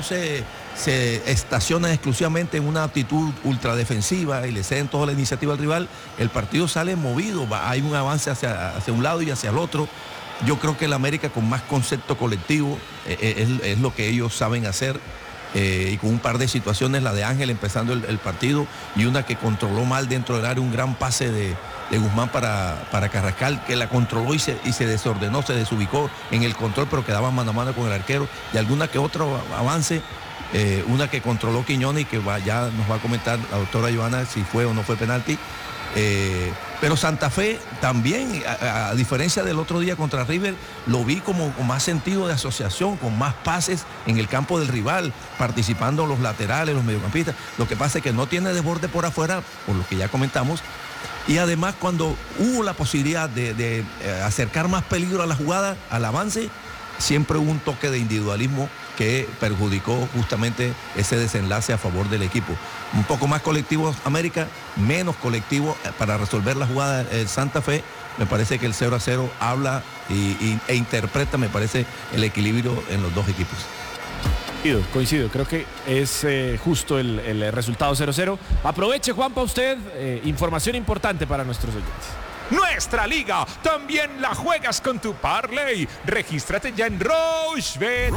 se estacionan exclusivamente en una actitud ultradefensiva y le ceden toda la iniciativa al rival, el partido sale movido, hay un avance hacia un lado y hacia el otro. Yo creo que el América, con más concepto colectivo, es lo que ellos saben hacer, y con un par de situaciones, la de Ángel empezando el partido y una que controló mal dentro del área, un gran pase de Guzmán para Carrascal, que la controló y se desordenó, se desubicó en el control, pero quedaba mano a mano con el arquero, y alguna que otro avance, una que controló Quiñones y que ya nos va a comentar la doctora Joana si fue o no fue penalti. Pero Santa Fe también, a diferencia del otro día contra River, lo vi como con más sentido de asociación, con más pases en el campo del rival, participando los laterales, los mediocampistas. Lo que pasa es que no tiene desborde por afuera, por lo que ya comentamos, y además cuando hubo la posibilidad de acercar más peligro a la jugada, al avance, siempre hubo un toque de individualismo que perjudicó justamente ese desenlace a favor del equipo. Un poco más colectivo América, menos colectivo para resolver la jugada Santa Fe. Me parece que el 0-0 habla e interpreta, me parece, el equilibrio en los dos equipos. Coincido, creo que es justo el resultado 0-0. Aproveche, Juanpa, usted, información importante para nuestros oyentes. Nuestra liga también la juegas con tu parlay. Regístrate ya en Rochebet.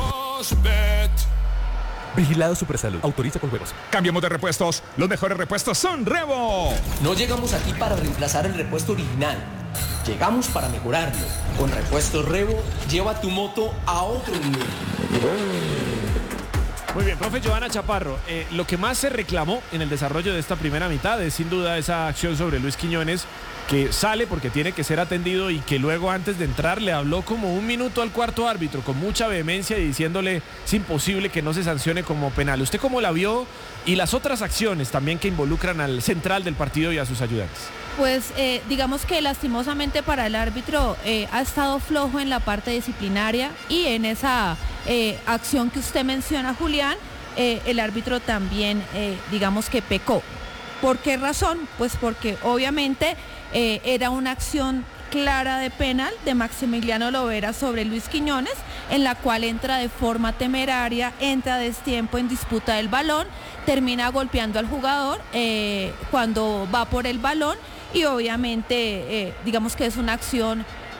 Vigilado Supersalud. Autoriza con juegos. Cambiamos de repuestos. Los mejores repuestos son Revo. No llegamos aquí para reemplazar el repuesto original. Llegamos para mejorarlo. Con Repuestos Revo, lleva tu moto a otro nivel. Muy bien, profe Joana Chaparro, lo que más se reclamó en el desarrollo de esta primera mitad es sin duda esa acción sobre Luis Quiñones, que sale porque tiene que ser atendido y que luego, antes de entrar, le habló como un minuto al cuarto árbitro con mucha vehemencia y diciéndole es imposible que no se sancione como penal. ¿Usted cómo la vio? Y las otras acciones también que involucran al central del partido y a sus ayudantes. Pues digamos que lastimosamente para el árbitro ha estado flojo en la parte disciplinaria, y en esa acción que usted menciona, Julián, el árbitro también digamos que pecó. ¿Por qué razón? Pues porque obviamente era una acción clara de penal de Maximiliano Lovera sobre Luis Quiñones, en la cual entra de forma temeraria, entra a destiempo en disputa del balón, termina golpeando al jugador cuando va por el balón, y obviamente digamos que es una acción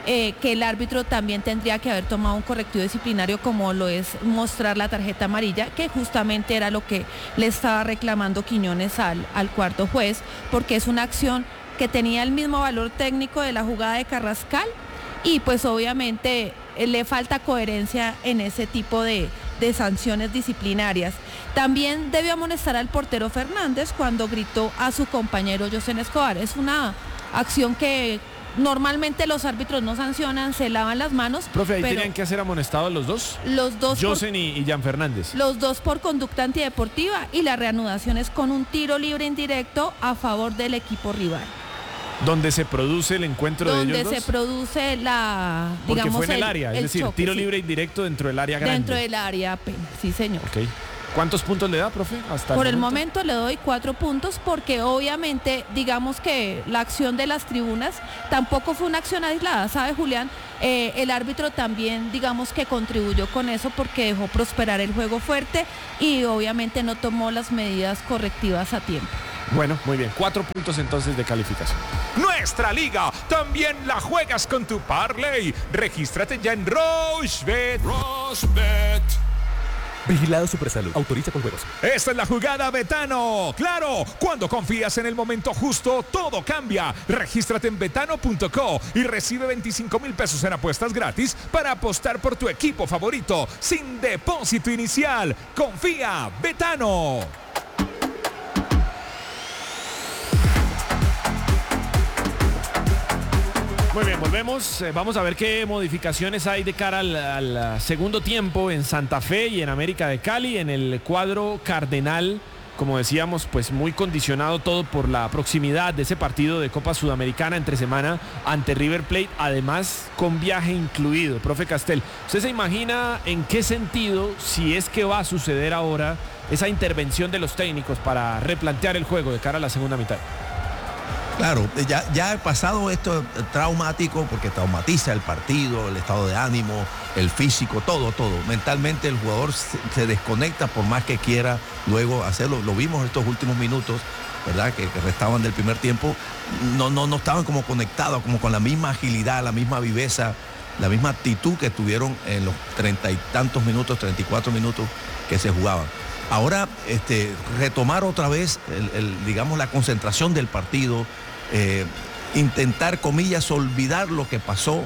que el árbitro también tendría que haber tomado un correctivo disciplinario como lo es mostrar la tarjeta amarilla, que justamente era lo que le estaba reclamando Quiñones al cuarto juez, porque es una acción que tenía el mismo valor técnico de la jugada de Carrascal y pues obviamente le falta coherencia en ese tipo de sanciones disciplinarias. También debió amonestar al portero Fernández cuando gritó a su compañero Yosen Escobar. Es una acción que normalmente los árbitros no sancionan, se lavan las manos. Profe, ahí tenían que ser amonestados los dos. Los dos. Yosen y Jan Fernández. Los dos por conducta antideportiva y la reanudación es con un tiro libre indirecto a favor del equipo rival. ¿Donde se produce el encuentro de ellos dos? Donde se produce Porque fue en el área, es decir, choque, tiro sí. libre indirecto dentro del área grande. Dentro del área penal, sí señor. Ok. ¿Cuántos puntos le da, profe? Por el momento le doy 4 puntos porque obviamente digamos que la acción de las tribunas tampoco fue una acción aislada, ¿sabe, Julián? El árbitro también digamos que contribuyó con eso porque dejó prosperar el juego fuerte y obviamente no tomó las medidas correctivas a tiempo. Bueno, muy bien. 4 puntos entonces de calificación. Nuestra liga también la juegas con tu parlay. Regístrate ya en Rochebet. Rochebet. Vigilado Supersalud. Autoriza con juegos. Esta es la jugada Betano. Claro, cuando confías en el momento justo, todo cambia. Regístrate en betano.co y recibe 25,000 pesos en apuestas gratis para apostar por tu equipo favorito sin depósito inicial. Confía, Betano. Muy bien, volvemos. Vamos a ver qué modificaciones hay de cara al segundo tiempo en Santa Fe y en América de Cali, en el cuadro cardenal. Como decíamos, pues muy condicionado todo por la proximidad de ese partido de Copa Sudamericana entre semana ante River Plate, además con viaje incluido. Profe Castel, ¿usted se imagina en qué sentido, si es que va a suceder ahora, esa intervención de los técnicos para replantear el juego de cara a la segunda mitad? Claro, ya he pasado esto traumático porque traumatiza el partido, el estado de ánimo, el físico, todo. Mentalmente el jugador se desconecta por más que quiera luego hacerlo. Lo vimos estos últimos minutos, ¿verdad? Que restaban del primer tiempo. No estaban como conectados, como con la misma agilidad, la misma viveza, la misma actitud que tuvieron en los 30 y tantos minutos, 34 minutos que se jugaban. Ahora, retomar otra vez, digamos, la concentración del partido, intentar, comillas, olvidar lo que pasó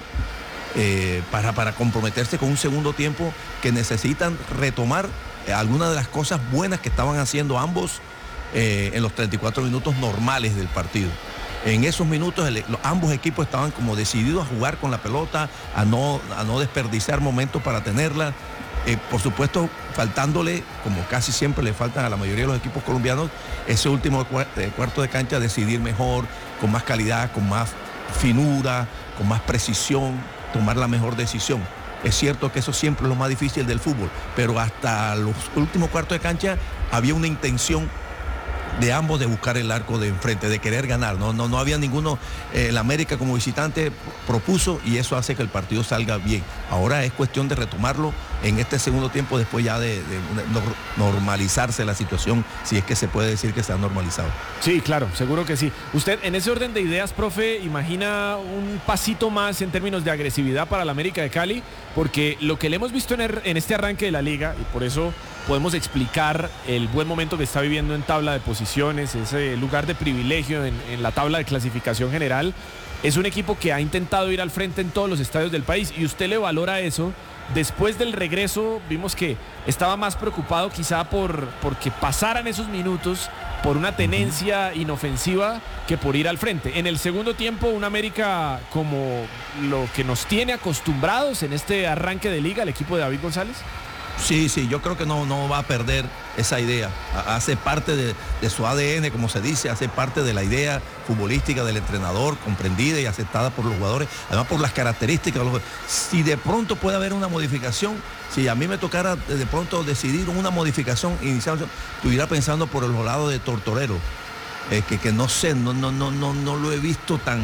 para comprometerse con un segundo tiempo que necesitan retomar algunas de las cosas buenas que estaban haciendo ambos en los 34 minutos normales del partido. En esos minutos ambos equipos estaban como decididos a jugar con la pelota, a no desperdiciar momentos para tenerla. Por supuesto, faltándole, como casi siempre le faltan a la mayoría de los equipos colombianos, ese último cuarto de cancha, decidir mejor, con más calidad, con más finura, con más precisión, tomar la mejor decisión. Es cierto que eso siempre es lo más difícil del fútbol, pero hasta los últimos cuartos de cancha había una intención de ambos de buscar el arco de enfrente, de querer ganar. No había ninguno. El América como visitante propuso y eso hace que el partido salga bien. Ahora es cuestión de retomarlo en este segundo tiempo, después ya de normalizarse la situación, si es que se puede decir que se ha normalizado. Sí, claro, seguro que sí. Usted, en ese orden de ideas, profe, imagina un pasito más en términos de agresividad para la América de Cali, porque lo que le hemos visto en este arranque de la liga, y por eso podemos explicar el buen momento que está viviendo en tabla de posiciones, ese lugar de privilegio en la tabla de clasificación general, es un equipo que ha intentado ir al frente en todos los estadios del país y usted le valora eso. Después del regreso vimos que estaba más preocupado quizá porque pasaran esos minutos por una tenencia inofensiva que por ir al frente. En el segundo tiempo, un América como lo que nos tiene acostumbrados en este arranque de liga, el equipo de David González. Sí, yo creo que no va a perder esa idea. Hace parte de su ADN, como se dice, hace parte de la idea futbolística del entrenador, comprendida y aceptada por los jugadores, además por las características. Si de pronto puede haber una modificación, si a mí me tocara de pronto decidir una modificación inicial, estuviera pensando por el lado de Tortorero, que no sé, no lo he visto tan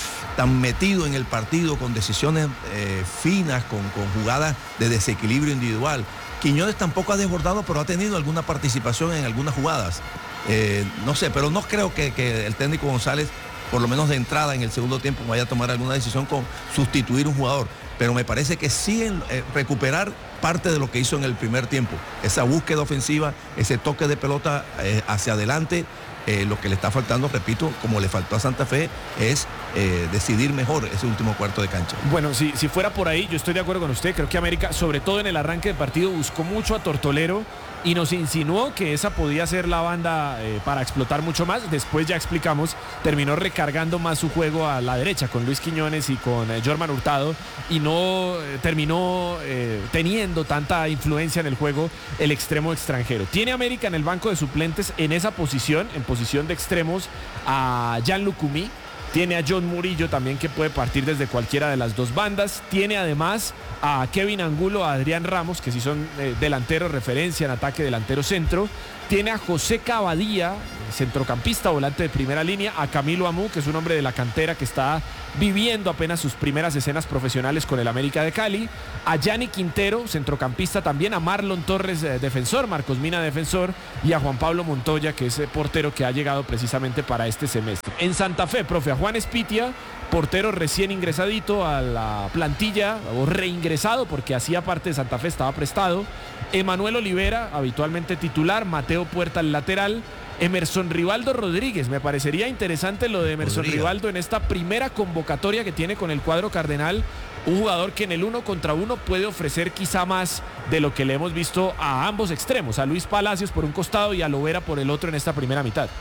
metido en el partido, con decisiones finas, con jugadas de desequilibrio individual. Quiñones tampoco ha desbordado, pero ha tenido alguna participación en algunas jugadas. No sé, pero no creo que el técnico González por lo menos de entrada en el segundo tiempo vaya a tomar alguna decisión con sustituir un jugador. Pero me parece que sí recuperar parte de lo que hizo en el primer tiempo. Esa búsqueda ofensiva, ese toque de pelota hacia adelante. Lo que le está faltando, repito, como le faltó a Santa Fe, es decidir mejor ese último cuarto de cancha. Bueno, si fuera por ahí, yo estoy de acuerdo con usted. Creo que América, sobre todo en el arranque del partido, buscó mucho a Tortolero y nos insinuó que esa podía ser la banda para explotar mucho más. Después, ya explicamos, terminó recargando más su juego a la derecha con Luis Quiñones y con Jorman Hurtado, y no terminó teniendo tanta influencia en el juego el extremo extranjero. Tiene América en el banco de suplentes en esa posición, en posición de extremos, a Jan Lucumí. Tiene a John Murillo también, que puede partir desde cualquiera de las dos bandas. Tiene además a Kevin Angulo, a Adrián Ramos, que sí son delanteros, referencia en ataque, delantero centro. Tiene a José Cavadía, centrocampista, volante de primera línea. A Camilo Amú, que es un hombre de la cantera que está viviendo apenas sus primeras escenas profesionales con el América de Cali. A Yanni Quintero, centrocampista también. A Marlon Torres, defensor. Marcos Mina, defensor. Y a Juan Pablo Montoya, que es portero que ha llegado precisamente para este semestre. En Santa Fe, profe, a Juan Espitia, portero recién ingresadito a la plantilla, o reingresado porque hacía parte de Santa Fe, estaba prestado. Emanuel Olivera, habitualmente titular. Mateo Puerta, el lateral. Emerson Rivaldo Rodríguez, me parecería interesante lo de Emerson Rivaldo en esta primera convocatoria que tiene con el cuadro cardenal. Un jugador que en el 1 contra 1 puede ofrecer quizá más de lo que le hemos visto a ambos extremos, a Luis Palacios por un costado y a Lovera por el otro en esta primera mitad.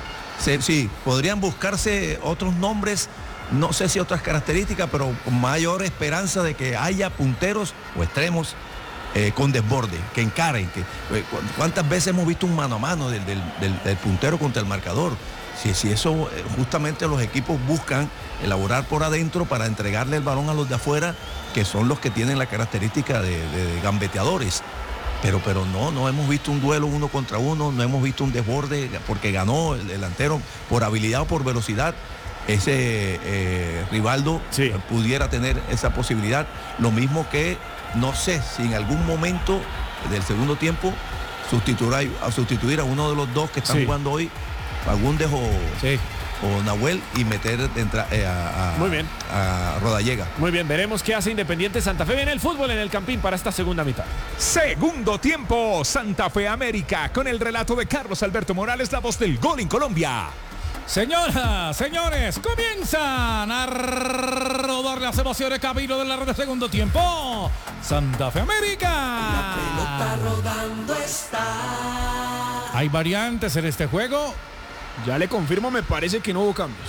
Sí, podrían buscarse otros nombres, no sé si otras características, pero con mayor esperanza de que haya punteros o extremos con desborde, que encaren. ¿Cuántas veces hemos visto un mano a mano del puntero contra el marcador? Si eso justamente los equipos buscan elaborar por adentro para entregarle el balón a los de afuera, que son los que tienen la característica de gambeteadores. Pero no hemos visto un duelo 1 contra 1, no hemos visto un desborde porque ganó el delantero por habilidad o por velocidad. Ese Rivaldo pudiera tener esa posibilidad. Lo mismo que, no sé si en algún momento del segundo tiempo sustituir a uno de los dos que están jugando hoy, Fagundes o Nahuel, y meter a Rodallega. Muy bien, veremos qué hace Independiente Santa Fe. Viene el fútbol en el Campín para esta segunda mitad. Segundo tiempo, Santa Fe América, con el relato de Carlos Alberto Morales, la voz del gol en Colombia. Señoras, señores, comienzan a rodar las emociones camino de la red de segundo tiempo. Santa Fe América. La pelota rodando está. ¿Hay variantes en este juego? Ya le confirmo, me parece que no hubo cambios.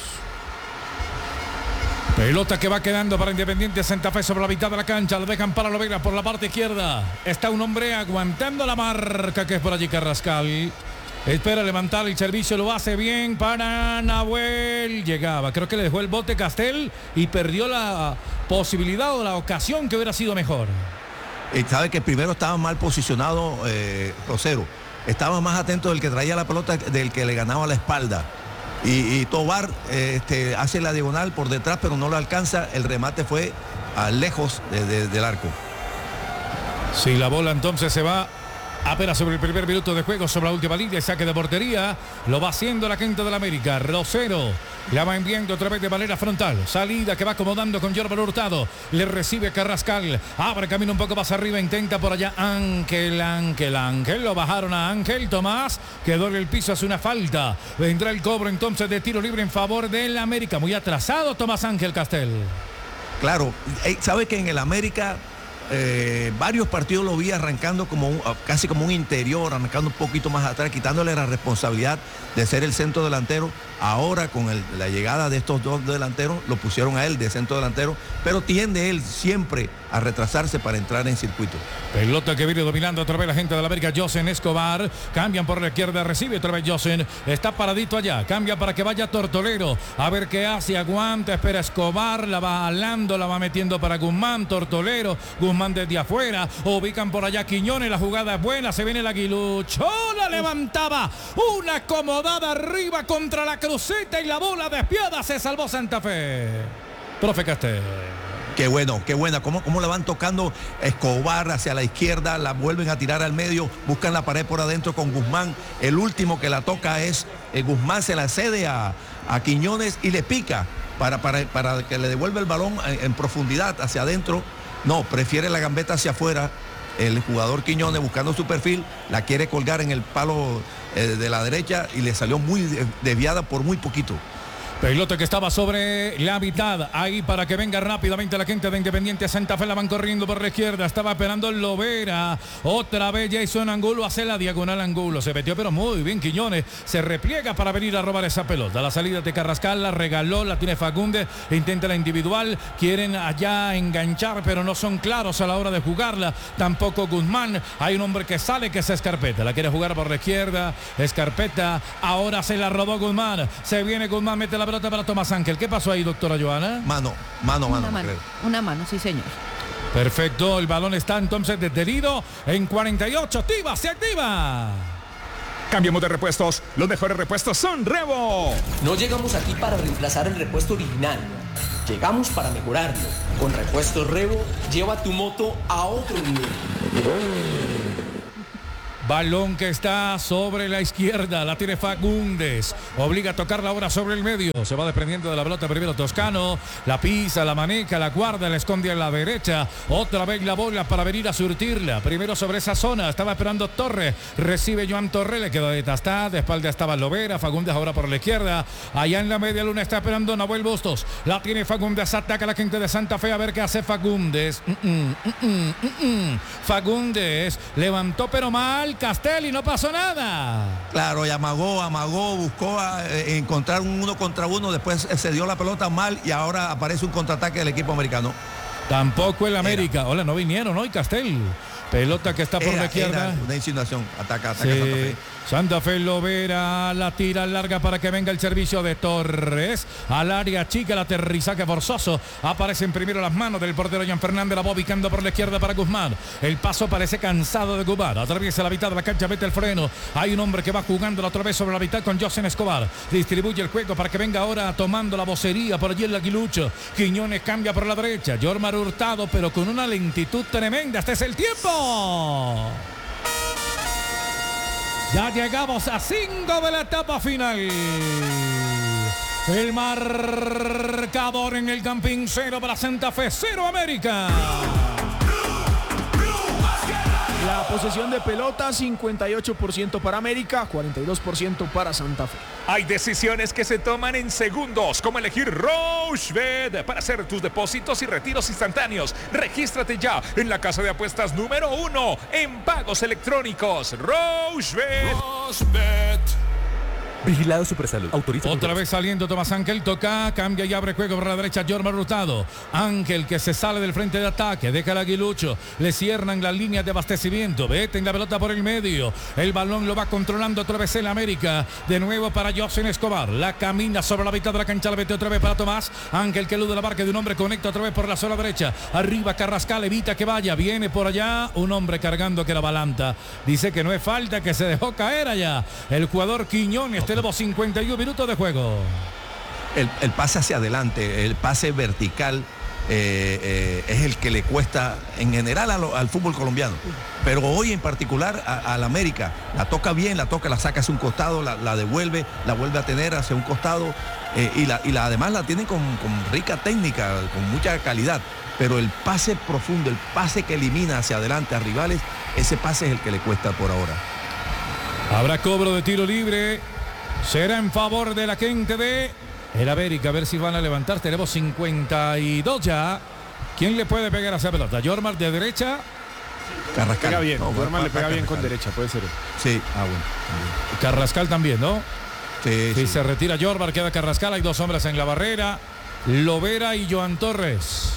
Pelota que va quedando para Independiente Santa Fe sobre la mitad de la cancha. Lo dejan para Lovera por la parte izquierda. Está un hombre aguantando la marca, que es por allí Carrascal. Espera levantar el servicio, lo hace bien para Nahuel. Llegaba, creo que le dejó el bote Castel y perdió la posibilidad o la ocasión que hubiera sido mejor. Sabe que primero estaba mal posicionado Rosero. Estaba más atento del que traía la pelota, del que le ganaba la espalda. Y Tobar hace la diagonal por detrás, pero no lo alcanza. El remate fue lejos del arco. Si la bola entonces se va apenas sobre el primer minuto de juego, sobre la última línea, saque de portería, lo va haciendo la gente del América. Rosero la va enviando otra vez de manera frontal, salida que va acomodando con Jorman Hurtado, le recibe Carrascal, abre camino un poco más arriba, intenta por allá Ángel, lo bajaron a Ángel Tomás, quedó en el piso, hace una falta, vendrá el cobro entonces de tiro libre en favor del América. Muy atrasado Tomás Ángel Castel. Claro, sabe que en el América varios partidos lo vi arrancando casi como un interior, arrancando un poquito más atrás, quitándole la responsabilidad de ser el centro delantero. Ahora con la llegada de estos dos delanteros, lo pusieron a él de centro delantero, pero tiende él siempre a retrasarse para entrar en circuito. Pelota que viene dominando otra vez la gente de la América. Josen Escobar, cambian por la izquierda, recibe otra vez Josen, está paradito allá, cambia para que vaya Tortolero, a ver qué hace, aguanta, espera Escobar, la va alando, la va metiendo para Guzmán, Tortolero, Guzmán desde afuera, ubican por allá Quiñones, la jugada es buena, se viene el aguilucho, la levantaba, una acomodada arriba contra la cruceta y la bola despiada, se salvó Santa Fe. Profe Castel. Qué buena, cómo la van tocando Escobar hacia la izquierda, la vuelven a tirar al medio, buscan la pared por adentro con Guzmán, el último que la toca es Guzmán, se la cede a a Quiñones y le pica para que le devuelva el balón en profundidad hacia adentro. No, prefiere la gambeta hacia afuera. El jugador Quiñones, buscando su perfil, la quiere colgar en el palo de la derecha y le salió muy desviada por muy poquito. Pelota que estaba sobre la mitad, ahí para que venga rápidamente la gente de Independiente Santa Fe, la van corriendo por la izquierda, estaba esperando Lovera, otra vez Jason Angulo, hace la diagonal Angulo, se metió pero muy bien Quiñones, se repliega para venir a robar esa pelota, la salida de Carrascal, la regaló, la tiene Fagundes, intenta la individual, quieren allá enganchar pero no son claros a la hora de jugarla, tampoco Guzmán, hay un hombre que sale que es Escarpeta, la quiere jugar por la izquierda, Escarpeta, ahora se la robó Guzmán, se viene Guzmán, mete la pelota para Tomás Ángel. ¿Qué pasó ahí, doctora Joana? Mano. Una mano, sí, señor. Perfecto, el balón está entonces detenido en 48. ¡Activa, se activa! Cambiemos de repuestos. Los mejores repuestos son Revo. No llegamos aquí para reemplazar el repuesto original. Llegamos para mejorarlo. Con Repuestos Revo, lleva tu moto a otro nivel. Balón que está sobre la izquierda, la tiene Fagundes, obliga a tocarla ahora sobre el medio, se va desprendiendo de la pelota primero Toscano, la pisa, la maneja, la guarda, la esconde a la derecha, otra vez la bola para venir a surtirla, primero sobre esa zona, estaba esperando Torres, recibe Joan Torres, le quedó de tastada, de espalda estaba Lovera, Fagundes ahora por la izquierda, allá en la media luna está esperando Nahuel Bustos, la tiene Fagundes, ataca a la gente de Santa Fe, a ver qué hace Fagundes, Fagundes, levantó pero mal, Castelli, no pasó nada. Claro, y amagó, buscó encontrar un 1 contra 1, después se dio la pelota mal y ahora aparece un contraataque del equipo americano. Tampoco el América. Hola, no vinieron hoy, Castel. Pelota que está por la izquierda. Una insinuación, ataca sí. Santa Fe. Santa Fe Lovera, la tira larga para que venga el servicio de Torres. Al área chica, el aterrizaje forzoso. Aparecen primero las manos del portero Jean Fernández, la va ubicando por la izquierda para Guzmán. El paso parece cansado de Guzmán. Atraviesa la mitad de la cancha, mete el freno. Hay un hombre que va jugando otra vez sobre la mitad con José Escobar. Distribuye el juego para que venga ahora tomando la vocería por allí el Aguilucho. Quiñones cambia por la derecha. Jormar Hurtado, pero con una lentitud tremenda. Este es el tiempo. Ya llegamos a 5 de la etapa final. El marcador en el Campín, 0 para Santa Fe, 0 América. La posesión de pelota, 58% para América, 42% para Santa Fe. Hay decisiones que se toman en segundos, como elegir Rochebet para hacer tus depósitos y retiros instantáneos. Regístrate ya en la casa de apuestas número 1 en pagos electrónicos. Rochebet. Vigilado Supersalud. Autoriza. Otra vez saliendo Tomás Ángel, toca, cambia y abre juego por la derecha Jormar Hurtado. Ángel que se sale del frente de ataque, deja el Aguilucho, le cierran las líneas de abastecimiento, vete en la pelota por el medio, el balón lo va controlando otra vez el América, de nuevo para José Escobar, la camina sobre la mitad de la cancha, la mete otra vez para Tomás Ángel que elude la marca de un hombre, conecta otra vez por la zona derecha, arriba Carrascal, evita que vaya, viene por allá un hombre cargando que la balanta, dice que no es falta, que se dejó caer allá, el jugador Quiñones. Tenemos 51 minutos de juego. El pase hacia adelante, el pase vertical es el que le cuesta en general al fútbol colombiano. Pero hoy en particular al América, la toca bien, la saca hacia un costado, la devuelve, la vuelve a tener hacia un costado además la tienen con rica técnica, con mucha calidad. Pero el pase profundo, el pase que elimina hacia adelante a rivales, ese pase es el que le cuesta por ahora. Habrá cobro de tiro libre. Será en favor de la gente de el América. A ver si van a levantar. Tenemos 52 ya. ¿Quién le puede pegar a esa pelota? Jormar de derecha. Carrascal. Pega bien. Jormar le pega bien con derecha, puede ser. Sí. Bueno. Carrascal también, ¿no? Sí. Se retira Jormar, queda Carrascal. Hay dos hombres en la barrera. Lovera y Joan Torres.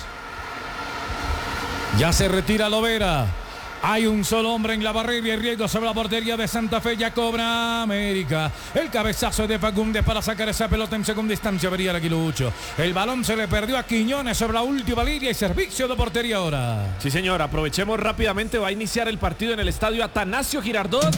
Ya se retira Lovera. Hay un solo hombre en la barrera y el riesgo sobre la portería de Santa Fe. Ya cobra América. El cabezazo de Fagundes para sacar esa pelota en segunda instancia. Vería el Aguilucho. El balón se le perdió a Quiñones sobre la última línea y servicio de portería ahora. Sí, señor. Aprovechemos rápidamente. Va a iniciar el partido en el estadio Atanasio Girardot.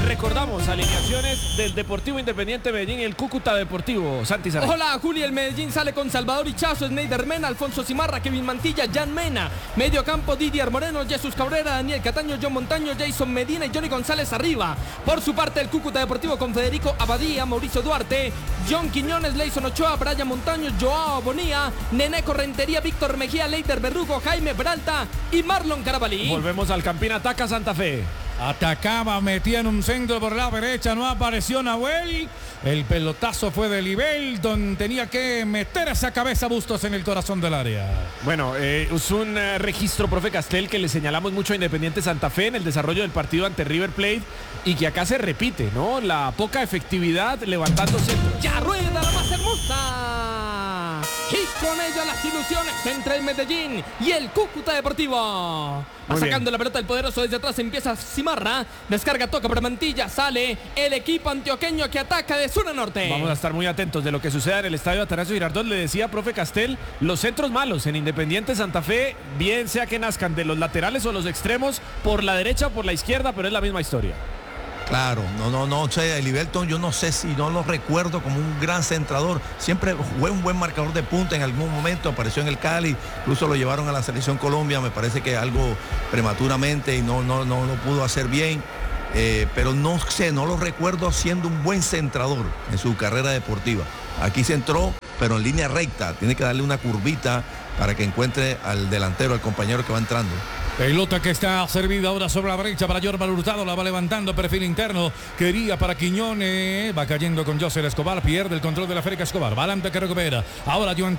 recordamos alineaciones del Deportivo Independiente Medellín y el Cúcuta Deportivo. Santi Saray. Hola, Juli, el Medellín sale con Salvador Ichazo, Sneider Mena, Alfonso Cimarra, Kevin Mantilla, Jan Mena. Medio campo, Didier Moreno, Jesús Cabrera, Daniel Cataño, John Montaño, Jason Medina y Johnny González arriba. Por su parte, el Cúcuta Deportivo con Federico Abadía, Mauricio Duarte, John Quiñones, Leison Ochoa, Brian Montaño, Joao Bonía, Nené Correntería, Víctor Mejía, Leider Berrugo, Jaime Peralta y Marlon Carabalí. Volvemos al Campín, ataca Santa Fe. Atacaba, metía en un centro por la derecha, no apareció Nahuel. El pelotazo fue de Libelton, tenía que meter esa cabeza Bustos en el corazón del área. Bueno, es un registro, profe Castel, que le señalamos mucho a Independiente Santa Fe en el desarrollo del partido ante River Plate y que acá se repite, ¿no? La poca efectividad levantando centros. Ya rueda la más hermosa. Y con ella las ilusiones entre el Medellín y el Cúcuta Deportivo. Va sacando la pelota el poderoso desde atrás, empieza Cimarra, descarga, toca para Mantilla, sale el equipo antioqueño que ataca de sur a norte. Vamos a estar muy atentos de lo que suceda en el estadio Atanasio Girardot. Le decía, profe Castel, los centros malos en Independiente Santa Fe, bien sea que nazcan de los laterales o los extremos, por la derecha o por la izquierda, pero es la misma historia. Claro, no sé, Libelton yo no sé si no lo recuerdo como un gran centrador, siempre fue un buen marcador de punta, en algún momento apareció en el Cali, incluso lo llevaron a la selección Colombia, me parece que algo prematuramente y no lo pudo hacer bien, pero no sé, no lo recuerdo siendo un buen centrador en su carrera deportiva. Aquí centró, pero en línea recta, tiene que darle una curvita para que encuentre al delantero, al compañero que va entrando. Pelota que está servida ahora sobre la brecha para Jorman Hurtado, la va levantando, perfil interno, quería para Quiñones, va cayendo con José Escobar, pierde el control de la Férica Escobar, va adelante que recupera, ahora Joan